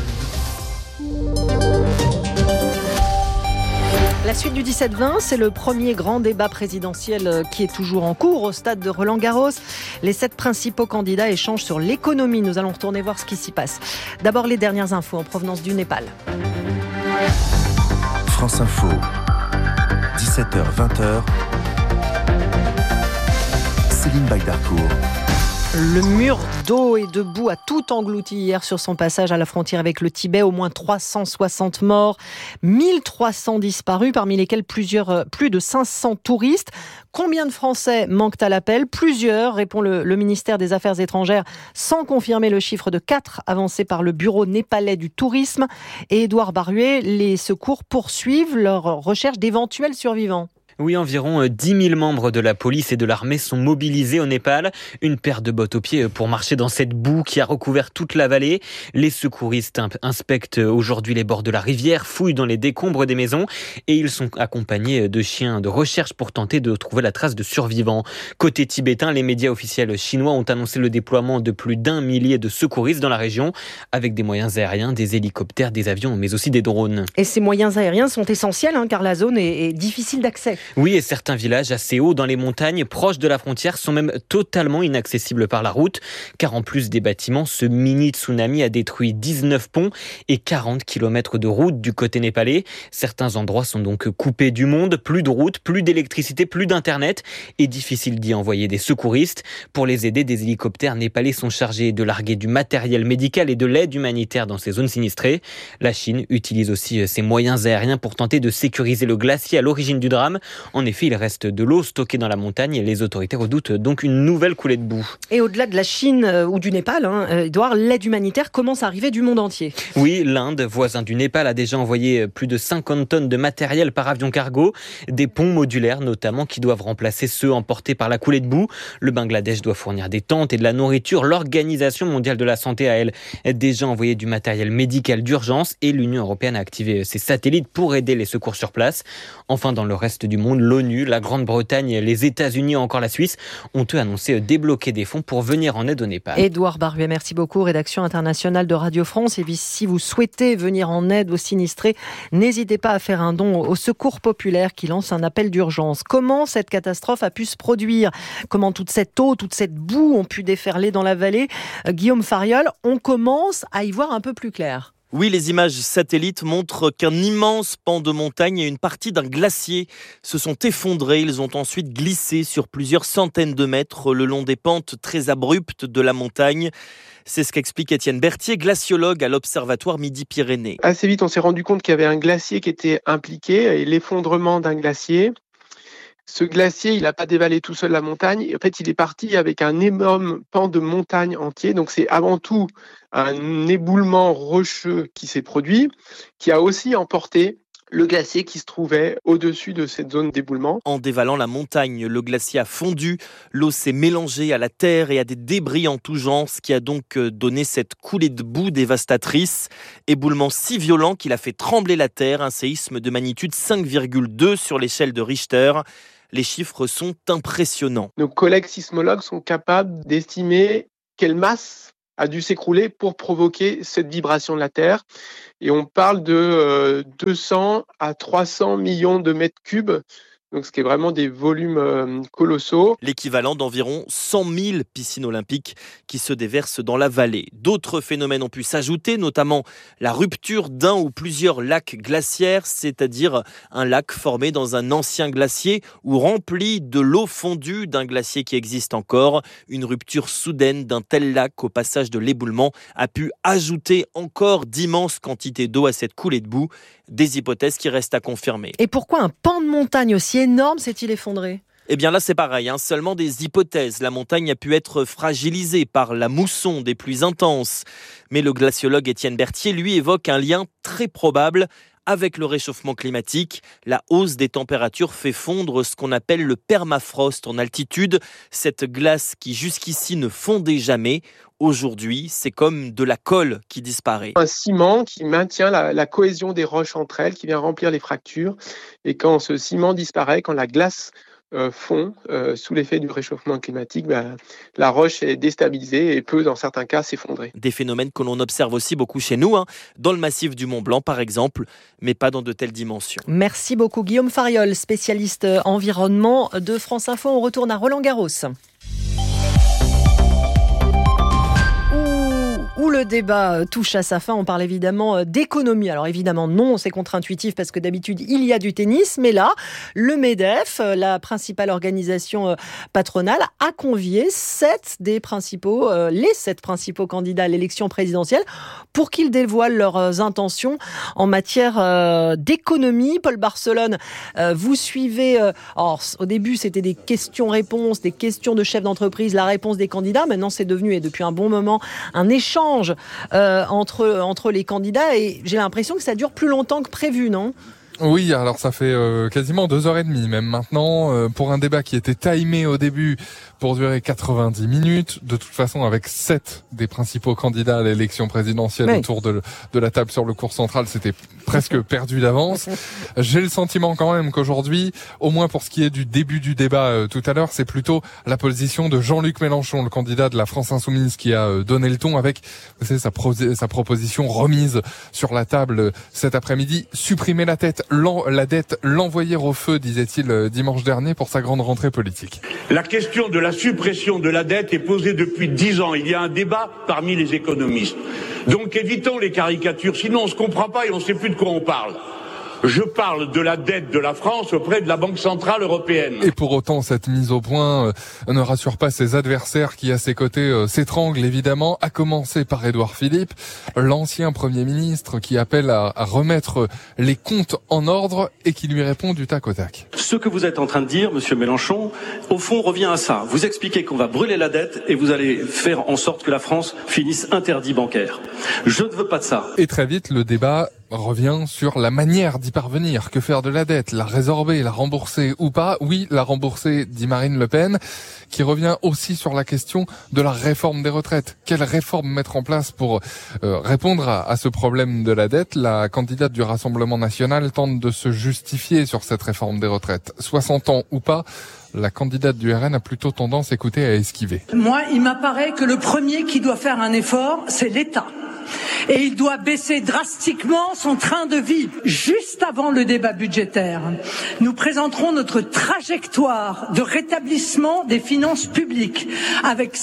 S2: La suite du 17-20, c'est le premier grand débat présidentiel qui est toujours en cours au stade de Roland-Garros. Les 7 principaux candidats échangent sur l'économie. Nous allons retourner voir ce qui s'y passe. D'abord, les dernières infos en provenance du Népal.
S13: France Info, 17h-20h, Céline Bagdarcourt.
S2: Le mur d'eau et de boue a tout englouti hier sur son passage à la frontière avec le Tibet. Au moins 360 morts, 1300 disparus, parmi lesquels plus de 500 touristes. Combien de Français manquent à l'appel? Plusieurs, répond le ministère des Affaires étrangères, sans confirmer le chiffre de 4 avancé par le bureau népalais du tourisme. Et Édouard Baruet, les secours poursuivent leur recherche d'éventuels survivants.
S1: Oui, environ 10 000 membres de la police et de l'armée sont mobilisés au Népal. Une paire de bottes aux pieds pour marcher dans cette boue qui a recouvert toute la vallée. Les secouristes inspectent aujourd'hui les bords de la rivière, fouillent dans les décombres des maisons et ils sont accompagnés de chiens de recherche pour tenter de trouver la trace de survivants. Côté tibétain, les médias officiels chinois ont annoncé le déploiement de plus d'1 millier de secouristes dans la région avec des moyens aériens, des hélicoptères, des avions, mais aussi des drones.
S2: Et ces moyens aériens sont essentiels car la zone est difficile d'accès.
S1: Oui, et certains villages assez hauts dans les montagnes, proches de la frontière, sont même totalement inaccessibles par la route, car en plus des bâtiments, ce mini-tsunami a détruit 19 ponts et 40 km de route du côté népalais. Certains endroits sont donc coupés du monde, plus de route, plus d'électricité, plus d'internet, et difficile d'y envoyer des secouristes. Pour les aider, des hélicoptères népalais sont chargés de larguer du matériel médical et de l'aide humanitaire dans ces zones sinistrées. La Chine utilise aussi ses moyens aériens pour tenter de sécuriser le glacier à l'origine du drame. En effet, il reste de l'eau stockée dans la montagne et les autorités redoutent donc une nouvelle coulée de boue.
S2: Et au-delà de la Chine ou du Népal, Edouard, l'aide humanitaire commence à arriver du monde entier.
S1: Oui, l'Inde, voisin du Népal, a déjà envoyé plus de 50 tonnes de matériel par avion cargo, des ponts modulaires notamment qui doivent remplacer ceux emportés par la coulée de boue. Le Bangladesh doit fournir des tentes et de la nourriture. L'Organisation mondiale de la santé a, elle, déjà envoyé du matériel médical d'urgence et l'Union européenne a activé ses satellites pour aider les secours sur place. Enfin, dans le reste du monde, monde. L'ONU, la Grande-Bretagne, les États-Unis, encore la Suisse, ont eux annoncé débloquer des fonds pour venir en aide au Népal.
S2: Édouard Baruet, merci beaucoup. Rédaction internationale de Radio France. Et puis, si vous souhaitez venir en aide aux sinistrés, n'hésitez pas à faire un don au Secours populaire qui lance un appel d'urgence. Comment cette catastrophe a pu se produire ? Comment toute cette eau, toute cette boue ont pu déferler dans la vallée ? Guillaume Fariol, on commence à y voir un peu plus clair.
S3: Oui, les images satellites montrent qu'un immense pan de montagne et une partie d'un glacier se sont effondrés. Ils ont ensuite glissé sur plusieurs centaines de mètres le long des pentes très abruptes de la montagne. C'est ce qu'explique Étienne Berthier, glaciologue à l'Observatoire Midi-Pyrénées.
S5: Assez vite, on s'est rendu compte qu'il y avait un glacier qui était impliqué et l'effondrement d'un glacier. Ce glacier, il n'a pas dévalé tout seul la montagne. En fait, il est parti avec un énorme pan de montagne entier. Donc, c'est avant tout un éboulement rocheux qui s'est produit, qui a aussi emporté le glacier qui se trouvait au-dessus de cette zone d'éboulement.
S3: En dévalant la montagne, le glacier a fondu, l'eau s'est mélangée à la terre et à des débris en tout genre, ce qui a donc donné cette coulée de boue dévastatrice. Éboulement si violent qu'il a fait trembler la terre, un séisme de magnitude 5,2 sur l'échelle de Richter. Les chiffres sont impressionnants.
S5: Nos collègues sismologues sont capables d'estimer quelle masse a dû s'écrouler pour provoquer cette vibration de la Terre. Et on parle de 200 à 300 millions de mètres cubes, donc ce qui est vraiment des volumes colossaux.
S3: L'équivalent d'environ 100 000 piscines olympiques qui se déversent dans la vallée. D'autres phénomènes ont pu s'ajouter, notamment la rupture d'un ou plusieurs lacs glaciaires, c'est-à-dire un lac formé dans un ancien glacier ou rempli de l'eau fondue d'un glacier qui existe encore. Une rupture soudaine d'un tel lac au passage de l'éboulement a pu ajouter encore d'immenses quantités d'eau à cette coulée de boue. Des hypothèses qui restent à confirmer.
S2: Et pourquoi un pan de montagne aussi énorme s'est-il effondré ?
S3: Eh bien là c'est pareil, seulement des hypothèses. La montagne a pu être fragilisée par la mousson des pluies intenses. Mais le glaciologue Étienne Berthier, lui, évoque un lien très probable avec le réchauffement climatique. La hausse des températures fait fondre ce qu'on appelle le permafrost en altitude, cette glace qui jusqu'ici ne fondait jamais. Aujourd'hui, c'est comme de la colle qui disparaît.
S5: Un ciment qui maintient la cohésion des roches entre elles, qui vient remplir les fractures. Et quand ce ciment disparaît, quand la glace fond sous l'effet du réchauffement climatique, la roche est déstabilisée et peut, dans certains cas, s'effondrer.
S3: Des phénomènes que l'on observe aussi beaucoup chez nous, dans le massif du Mont-Blanc par exemple, mais pas dans de telles dimensions.
S2: Merci beaucoup Guillaume Fariol, spécialiste environnement de France Info. On retourne à Roland-Garros. Où le débat touche à sa fin, on parle évidemment d'économie. Alors évidemment non, c'est contre-intuitif parce que d'habitude il y a du tennis, mais là, le MEDEF, la principale organisation patronale, a convié les 7 principaux candidats à l'élection présidentielle pour qu'ils dévoilent leurs intentions en matière d'économie. Paul Barcelone, vous suivez, au début c'était des questions-réponses, des questions de chefs d'entreprise, la réponse des candidats. Maintenant c'est devenu, et depuis un bon moment, un échange entre les candidats, et j'ai l'impression que ça dure plus longtemps que prévu, non ?
S6: Oui, alors ça fait quasiment 2h30 même maintenant, pour un débat qui était timé au début pour durer 90 minutes. De toute façon, avec 7 des principaux candidats à l'élection présidentielle autour de la table sur le cours central, c'était presque perdu d'avance. J'ai le sentiment quand même qu'aujourd'hui, au moins pour ce qui est du début du débat tout à l'heure, c'est plutôt la position de Jean-Luc Mélenchon, le candidat de la France Insoumise, qui a donné le ton avec sa proposition remise sur la table cet après-midi. Supprimer la dette, l'envoyer au feu, disait-il dimanche dernier pour sa grande rentrée politique.
S7: La question de la suppression de la dette est posée depuis 10 ans. Il y a un débat parmi les économistes. Donc évitons les caricatures, sinon on ne se comprend pas et on ne sait plus de quoi on parle. Je parle de la dette de la France auprès de la Banque Centrale Européenne.
S6: Et pour autant, cette mise au point ne rassure pas ses adversaires qui, à ses côtés, s'étranglent évidemment, à commencer par Édouard Philippe, l'ancien Premier ministre qui appelle à remettre les comptes en ordre et qui lui répond du tac au tac.
S8: Ce que vous êtes en train de dire, monsieur Mélenchon, au fond revient à ça. Vous expliquez qu'on va brûler la dette et vous allez faire en sorte que la France finisse interdit bancaire. Je ne veux pas de ça.
S6: Et très vite, le débat revient sur la manière d'y parvenir. Que faire de la dette? La résorber, la rembourser ou pas? Oui, la rembourser, dit Marine Le Pen, qui revient aussi sur la question de la réforme des retraites. Quelle réforme mettre en place pour répondre à ce problème de la dette? La candidate du Rassemblement national tente de se justifier sur cette réforme des retraites. retraite. 60 ans ou pas, la candidate du RN a plutôt tendance, écoutez, à esquiver.
S10: Moi, il m'apparaît que le premier qui doit faire un effort, c'est l'État. Et il doit baisser drastiquement son train de vie. Juste avant le débat budgétaire, nous présenterons notre trajectoire de rétablissement des finances publiques avec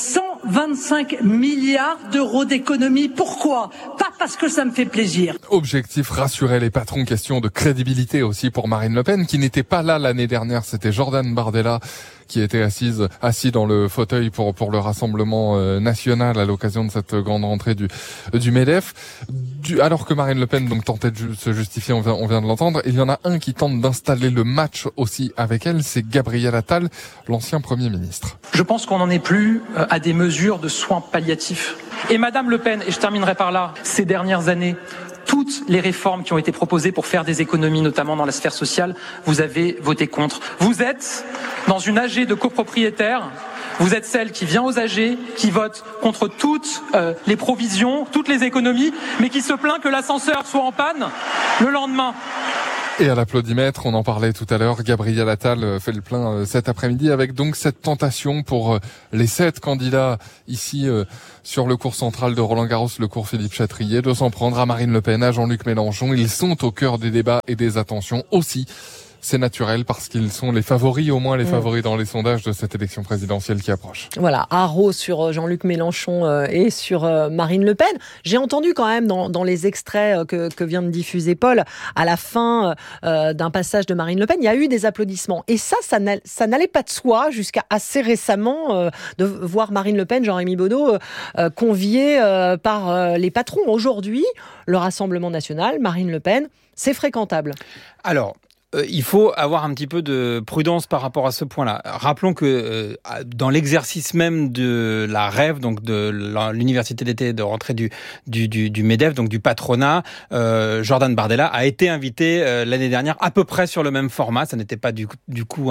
S10: 125 milliards d'euros d'économies. Pourquoi ? Pas parce que ça me fait plaisir.
S6: Objectif, rassurer les patrons. Question de crédibilité aussi pour Marine Le Pen, qui n'était pas là l'année dernière. C'était Jordan Bardella qui était assis dans le fauteuil pour le Rassemblement national à l'occasion de cette grande rentrée du MEDEF. Alors que Marine Le Pen donc tentait de se justifier, on vient de l'entendre, il y en a un qui tente d'installer le match aussi avec elle, c'est Gabriel Attal, l'ancien Premier ministre.
S11: Je pense qu'on n'en est plus à des mesures de soins palliatifs. Et Madame Le Pen, et je terminerai par là, ces dernières années, toutes les réformes qui ont été proposées pour faire des économies, notamment dans la sphère sociale, vous avez voté contre. Vous êtes dans une AG de copropriétaires, vous êtes celle qui vient aux AG, qui vote contre toutes les provisions, toutes les économies, mais qui se plaint que l'ascenseur soit en panne le lendemain.
S6: Et à l'applaudimètre, on en parlait tout à l'heure, Gabriel Attal fait le plein cet après-midi avec donc cette tentation pour les 7 candidats ici sur le cours central de Roland-Garros, le cours Philippe Chatrier, de s'en prendre à Marine Le Pen, à Jean-Luc Mélenchon. Ils sont au cœur des débats et des attentions aussi. C'est naturel parce qu'ils sont les favoris, au moins les favoris dans les sondages de cette élection présidentielle qui approche.
S2: Voilà, haro sur Jean-Luc Mélenchon et sur Marine Le Pen. J'ai entendu quand même dans les extraits que vient de diffuser Paul, à la fin d'un passage de Marine Le Pen, il y a eu des applaudissements. Et ça n'allait pas de soi jusqu'à assez récemment de voir Marine Le Pen, Jean-Rémy Baudot, conviée par les patrons. Aujourd'hui, le Rassemblement national, Marine Le Pen, c'est fréquentable.
S12: Alors, il faut avoir un petit peu de prudence par rapport à ce point-là. Rappelons que dans l'exercice même de la REV, donc de l'université d'été de rentrée du MEDEF, donc du patronat, Jordan Bardella a été invité l'année dernière à peu près sur le même format. Ça n'était pas du coup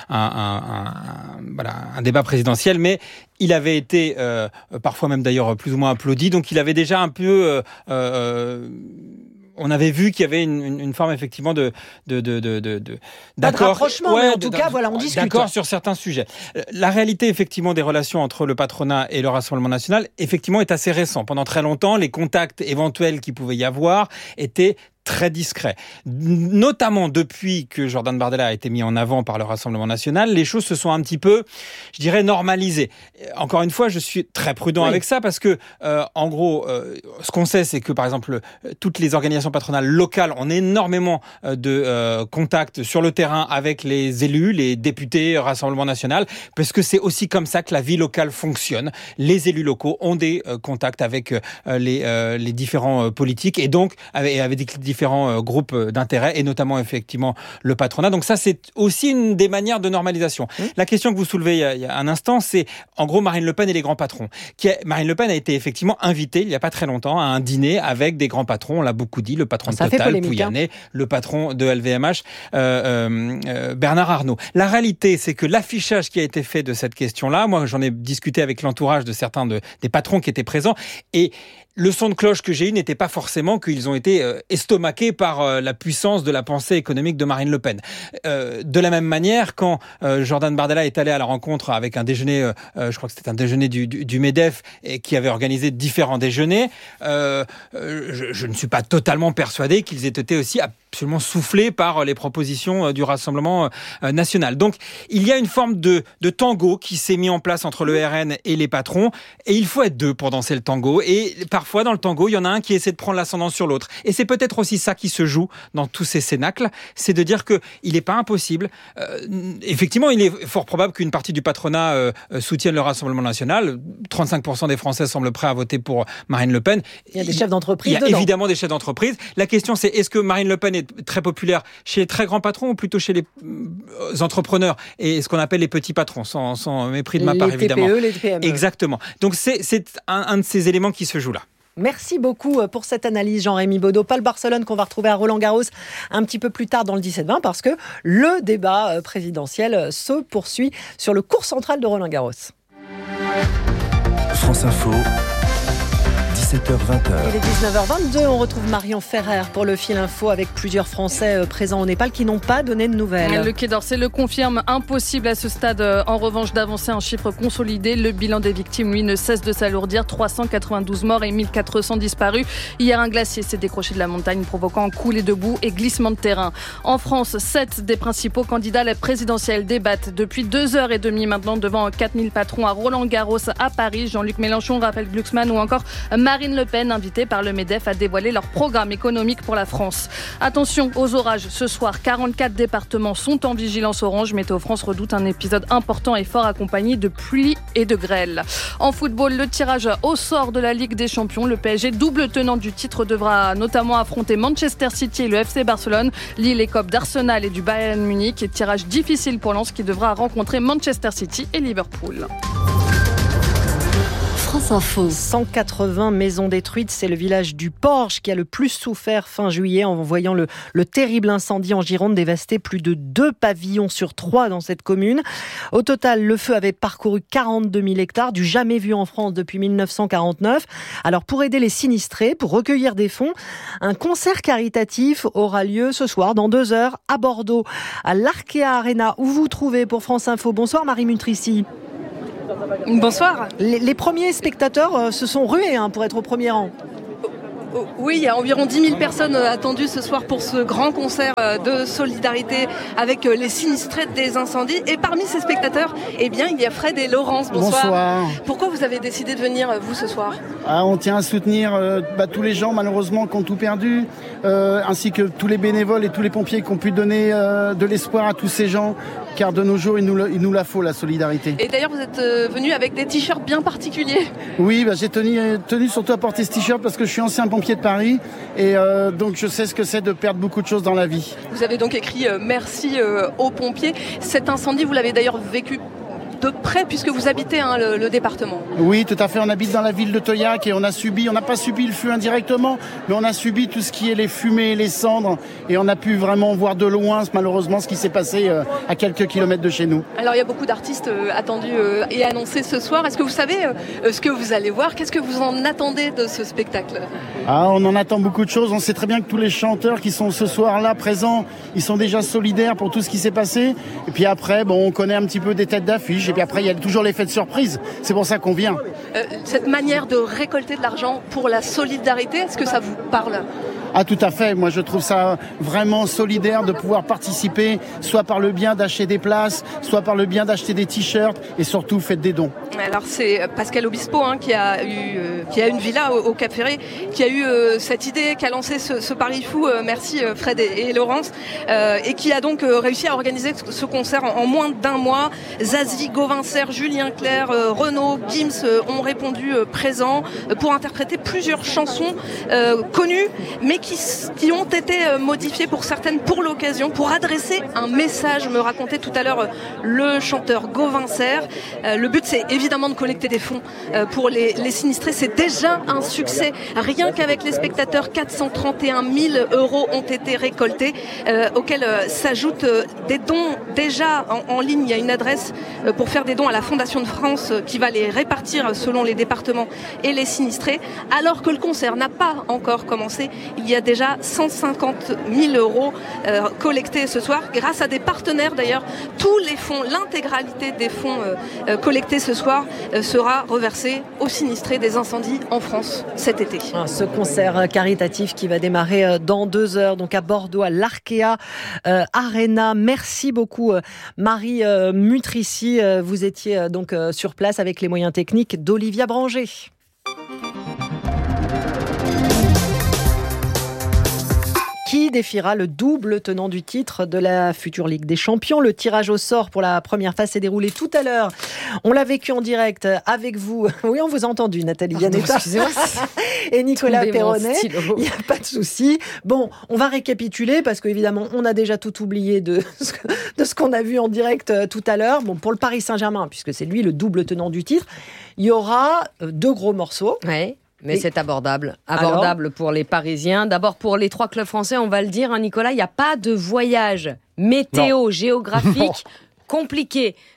S12: un débat présidentiel, mais il avait été parfois même d'ailleurs plus ou moins applaudi. Donc il avait déjà un peu on avait vu qu'il y avait une forme effectivement d'accord.
S2: Pas de rapprochement, mais en tout cas, voilà, on discute.
S12: D'accord sur certains sujets. La réalité effectivement des relations entre le patronat et le Rassemblement national, effectivement, est assez récent. Pendant très longtemps, les contacts éventuels qu'il pouvait y avoir étaient très discret. Notamment depuis que Jordan Bardella a été mis en avant par le Rassemblement national, les choses se sont un petit peu, je dirais, normalisées. Encore une fois, je suis très prudent avec ça parce que, en gros, ce qu'on sait, c'est que, par exemple, toutes les organisations patronales locales ont énormément de contacts sur le terrain avec les élus, les députés Rassemblement national, parce que c'est aussi comme ça que la vie locale fonctionne. Les élus locaux ont des contacts avec les différents politiques et donc avec des différents groupes d'intérêt et notamment effectivement le patronat. Donc ça, c'est aussi une des manières de normalisation. La question que vous soulevez il y a un instant, c'est en gros Marine Le Pen et les grands patrons. Marine Le Pen a été effectivement invitée il n'y a pas très longtemps à un dîner avec des grands patrons, on l'a beaucoup dit, le patron de Total, Pouyanné, le patron de LVMH, Bernard Arnault. La réalité, c'est que l'affichage qui a été fait de cette question-là, moi j'en ai discuté avec l'entourage de certains des patrons qui étaient présents et le son de cloche que j'ai eu n'était pas forcément qu'ils ont été estomaqués par la puissance de la pensée économique de Marine Le Pen. De la même manière, quand Jordan Bardella est allé à la rencontre avec un déjeuner, je crois que c'était un déjeuner du MEDEF, et qui avait organisé différents déjeuners, je ne suis pas totalement persuadé qu'ils aient été aussi absolument soufflés par les propositions du Rassemblement national. Donc, il y a une forme de tango qui s'est mis en place entre le RN et les patrons, et il faut être deux pour danser le tango, et parfois dans le tango, il y en a un qui essaie de prendre l'ascendant sur l'autre. Et c'est peut-être aussi ça qui se joue dans tous ces cénacles, c'est de dire qu'il n'est pas impossible. Effectivement, il est fort probable qu'une partie du patronat soutienne le Rassemblement national. 35% des Français semblent prêts à voter pour Marine Le Pen.
S2: Il y a des chefs d'entreprise dedans.
S12: Il y a évidemment des chefs d'entreprise. La question, c'est est-ce que Marine Le Pen est très populaire chez les très grands patrons ou plutôt chez les entrepreneurs et ce qu'on appelle les petits patrons, sans mépris de ma part, évidemment.
S2: Les TPE, les PME.
S12: Exactement. Donc c'est un de ces éléments qui se joue là.
S2: Merci beaucoup pour cette analyse, Jean-Rémy Baudot. Paul Barcelone, qu'on va retrouver à Roland-Garros un petit peu plus tard dans le 17-20, parce que le débat présidentiel se poursuit sur le cours central de Roland-Garros.
S13: France Info, 17h-20h.
S2: Il est 19h22, on retrouve Marion Ferrer pour le fil info avec plusieurs Français présents au Népal qui n'ont pas donné de nouvelles.
S16: Le Quai d'Orsay le confirme, impossible à ce stade en revanche d'avancer un chiffre consolidé. Le bilan des victimes, lui, ne cesse de s'alourdir. 392 morts et 1400 disparus. Hier, un glacier s'est décroché de la montagne provoquant coulées de boue et glissement de terrain. En France, 7 des principaux candidats à la présidentielle débattent depuis 2h30 maintenant devant 4000 patrons à Roland-Garros à Paris. Jean-Luc Mélenchon, Raphaël Glucksmann ou encore Marine Le Pen, invitée par le MEDEF à dévoiler leur programme économique pour la France. Attention aux orages ce soir, 44 départements sont en vigilance orange. Météo France redoute un épisode important et fort accompagné de pluie et de grêle. En football, le tirage au sort de la Ligue des Champions. Le PSG, double tenant du titre, devra notamment affronter Manchester City et le FC Barcelone. Lille écope d'Arsenal et du Bayern Munich. Et tirage difficile pour Lens qui devra rencontrer Manchester City et Liverpool.
S4: France Info.
S2: 180 maisons détruites, c'est le village du Porge qui a le plus souffert fin juillet en voyant le terrible incendie en Gironde dévaster plus de 2 pavillons sur 3 dans cette commune. Au total, le feu avait parcouru 42 000 hectares, du jamais vu en France depuis 1949. Alors pour aider les sinistrés, pour recueillir des fonds, un concert caritatif aura lieu ce soir dans 2 heures à Bordeaux, à l'Arkea Arena où vous vous trouvez pour France Info. Bonsoir Marie Mutrici.
S9: Bonsoir.
S2: Les premiers spectateurs se sont rués pour être au premier rang.
S9: Oui, il y a environ 10 000 personnes attendues ce soir pour ce grand concert de solidarité avec les sinistrés des incendies. Et parmi ces spectateurs, il y a Fred et Laurence.
S14: Bonsoir.
S9: Pourquoi vous avez décidé de venir, vous, ce soir ?
S14: On tient à soutenir tous les gens, malheureusement, qui ont tout perdu, ainsi que tous les bénévoles et tous les pompiers qui ont pu donner de l'espoir à tous ces gens, car de nos jours, il nous la faut, la solidarité.
S9: Et d'ailleurs, vous êtes venu avec des t-shirts bien particuliers.
S14: Oui, j'ai tenu surtout à porter ce t-shirt parce que je suis ancien pompier de Paris et donc je sais ce que c'est de perdre beaucoup de choses dans la vie.
S9: Vous avez donc écrit merci aux pompiers. Cet incendie, vous l'avez d'ailleurs vécu de près puisque vous habitez le département.
S14: Oui, tout à fait. On habite dans la ville de Toyac et on n'a pas subi le feu indirectement, mais on a subi tout ce qui est les fumées, les cendres et on a pu vraiment voir de loin malheureusement ce qui s'est passé à quelques kilomètres de chez nous.
S9: Alors il y a beaucoup d'artistes attendus et annoncés ce soir. Est-ce que vous savez ce que vous allez voir ? Qu'est-ce que vous en attendez de ce spectacle ?
S14: On en attend beaucoup de choses. On sait très bien que tous les chanteurs qui sont ce soir-là présents, ils sont déjà solidaires pour tout ce qui s'est passé. Et puis après, on connaît un petit peu des têtes d'affiche. Et puis après, il y a toujours l'effet de surprise. C'est pour ça qu'on vient.
S9: Cette manière de récolter de l'argent pour la solidarité, est-ce que ça vous parle ?
S14: Tout à fait. Moi, je trouve ça vraiment solidaire de pouvoir participer, soit par le bien d'acheter des places, soit par le bien d'acheter des t-shirts et surtout, faites des dons.
S9: Alors, c'est Pascal Obispo qui a une villa au Cap Ferré, qui a eu cette idée, qui a lancé ce pari fou. Merci Fred et Laurence, et qui a donc réussi à organiser ce concert en moins d'1 mois. Zazie, Gauvincer, Julien Clerc, Renaud, Gims ont répondu présents pour interpréter plusieurs chansons connues, mais qui ont été modifiées pour certaines pour l'occasion, pour adresser un message, me racontait tout à l'heure le chanteur Gauvincer. Le but, c'est évidemment de collecter des fonds pour les sinistrés. C'est déjà un succès. Rien qu'avec les spectateurs, 431 000 € ont été récoltés, auxquels s'ajoutent des dons déjà en ligne. Il y a une adresse pour faire des dons à la Fondation de France qui va les répartir selon les départements et les sinistrés. Alors que le concert n'a pas encore commencé, il y a déjà 150 000 € collectés ce soir grâce à des partenaires d'ailleurs. Tous les fonds, l'intégralité des fonds collectés ce soir sera reversée aux sinistrés des incendies en France cet été.
S2: Ce concert caritatif qui va démarrer dans 2 heures, donc à Bordeaux, à l'Arkea Arena. Merci beaucoup Marie Mutrici. Vous étiez donc sur place avec les moyens techniques d'Olivia Branger. Qui défiera le double tenant du titre de la future Ligue des Champions? Le tirage au sort pour la première phase s'est déroulé tout à l'heure. On l'a vécu en direct avec vous. Oui, on vous a entendu, Nathalie Yanetta.
S17: Excusez-moi.
S2: Et Nicolas Perronnet. Il n'y a pas de souci. Bon, on va récapituler parce qu'évidemment, on a déjà tout oublié de ce qu'on a vu en direct tout à l'heure. Bon, pour le Paris Saint-Germain, puisque c'est lui le double tenant du titre, il y aura 2 gros morceaux.
S17: Ouais. Mais c'est abordable. Abordable pour les Parisiens. D'abord, pour les 3 clubs français, on va le dire, Nicolas, il n'y a pas de voyage météo-géographique compliqué.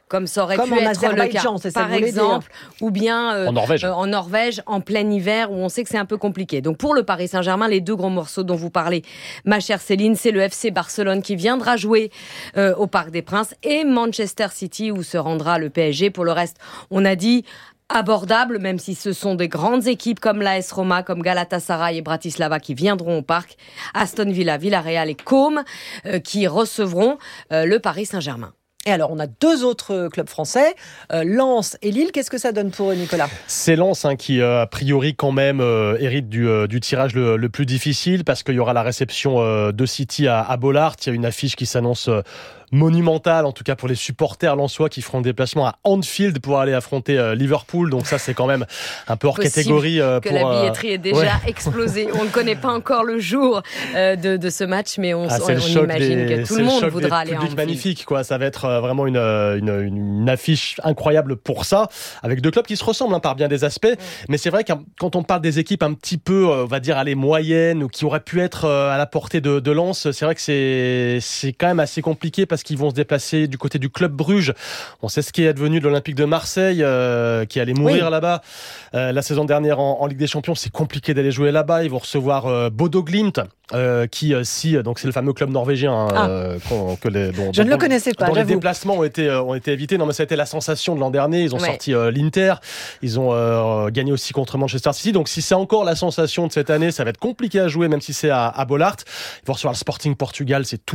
S15: comme ça aurait
S2: comme
S15: pu
S2: en
S15: être le cas,
S2: Azerbaïdjan, c'est ça
S15: par
S2: que vous voulez
S15: exemple, ou bien
S18: en
S15: Norvège, en plein hiver, où on sait que c'est un peu compliqué. Donc pour le Paris Saint-Germain, les 2 gros morceaux dont vous parlez, ma chère Céline, c'est le FC Barcelone qui viendra jouer au Parc des Princes et Manchester City où se rendra le PSG. Pour le reste, on a dit abordable, même si ce sont des grandes équipes comme l'AS Roma, comme Galatasaray et Bratislava qui viendront au parc. Aston Villa, Villarreal et Côme qui recevront le Paris Saint-Germain.
S2: Et alors, on a 2 autres clubs français, Lens et Lille. Qu'est-ce que ça donne pour eux, Nicolas ?
S18: C'est Lens qui, a priori, quand même, hérite du tirage le plus difficile parce qu'il y aura la réception de City à Bollaert. Il y a une affiche qui s'annonce monumentale, en tout cas pour les supporters lensois qui feront le déplacement à Anfield pour aller affronter Liverpool. Donc ça, c'est quand même un peu hors catégorie.
S15: Que la billetterie est déjà explosée. On ne connaît pas encore le jour de ce match, mais on imagine que tout le monde voudra aller à Anfield.
S18: Magnifique, quoi. Ça va être vraiment une affiche incroyable pour ça, avec 2 clubs qui se ressemblent par bien des aspects. Mais c'est vrai que quand on parle des équipes un petit peu, on va dire, moyennes ou qui auraient pu être à la portée de Lens, c'est vrai que c'est quand même assez compliqué parce qu'ils vont se déplacer du côté du Club Bruges. On sait ce qui est advenu de l'Olympique de Marseille, qui allait mourir là-bas la saison dernière en Ligue des Champions. C'est compliqué d'aller jouer là-bas. Ils vont recevoir Bodo Glimt, donc c'est le fameux club norvégien
S2: je ne le connaissais pas.
S18: Dont les déplacements ont été évités. Non, mais ça a été la sensation de l'an dernier. Ils ont sorti l'Inter. Ils ont gagné aussi contre Manchester City. Donc si c'est encore la sensation de cette année, ça va être compliqué à jouer, même si c'est à Bollaert. Ils vont recevoir le Sporting Portugal. C'est tout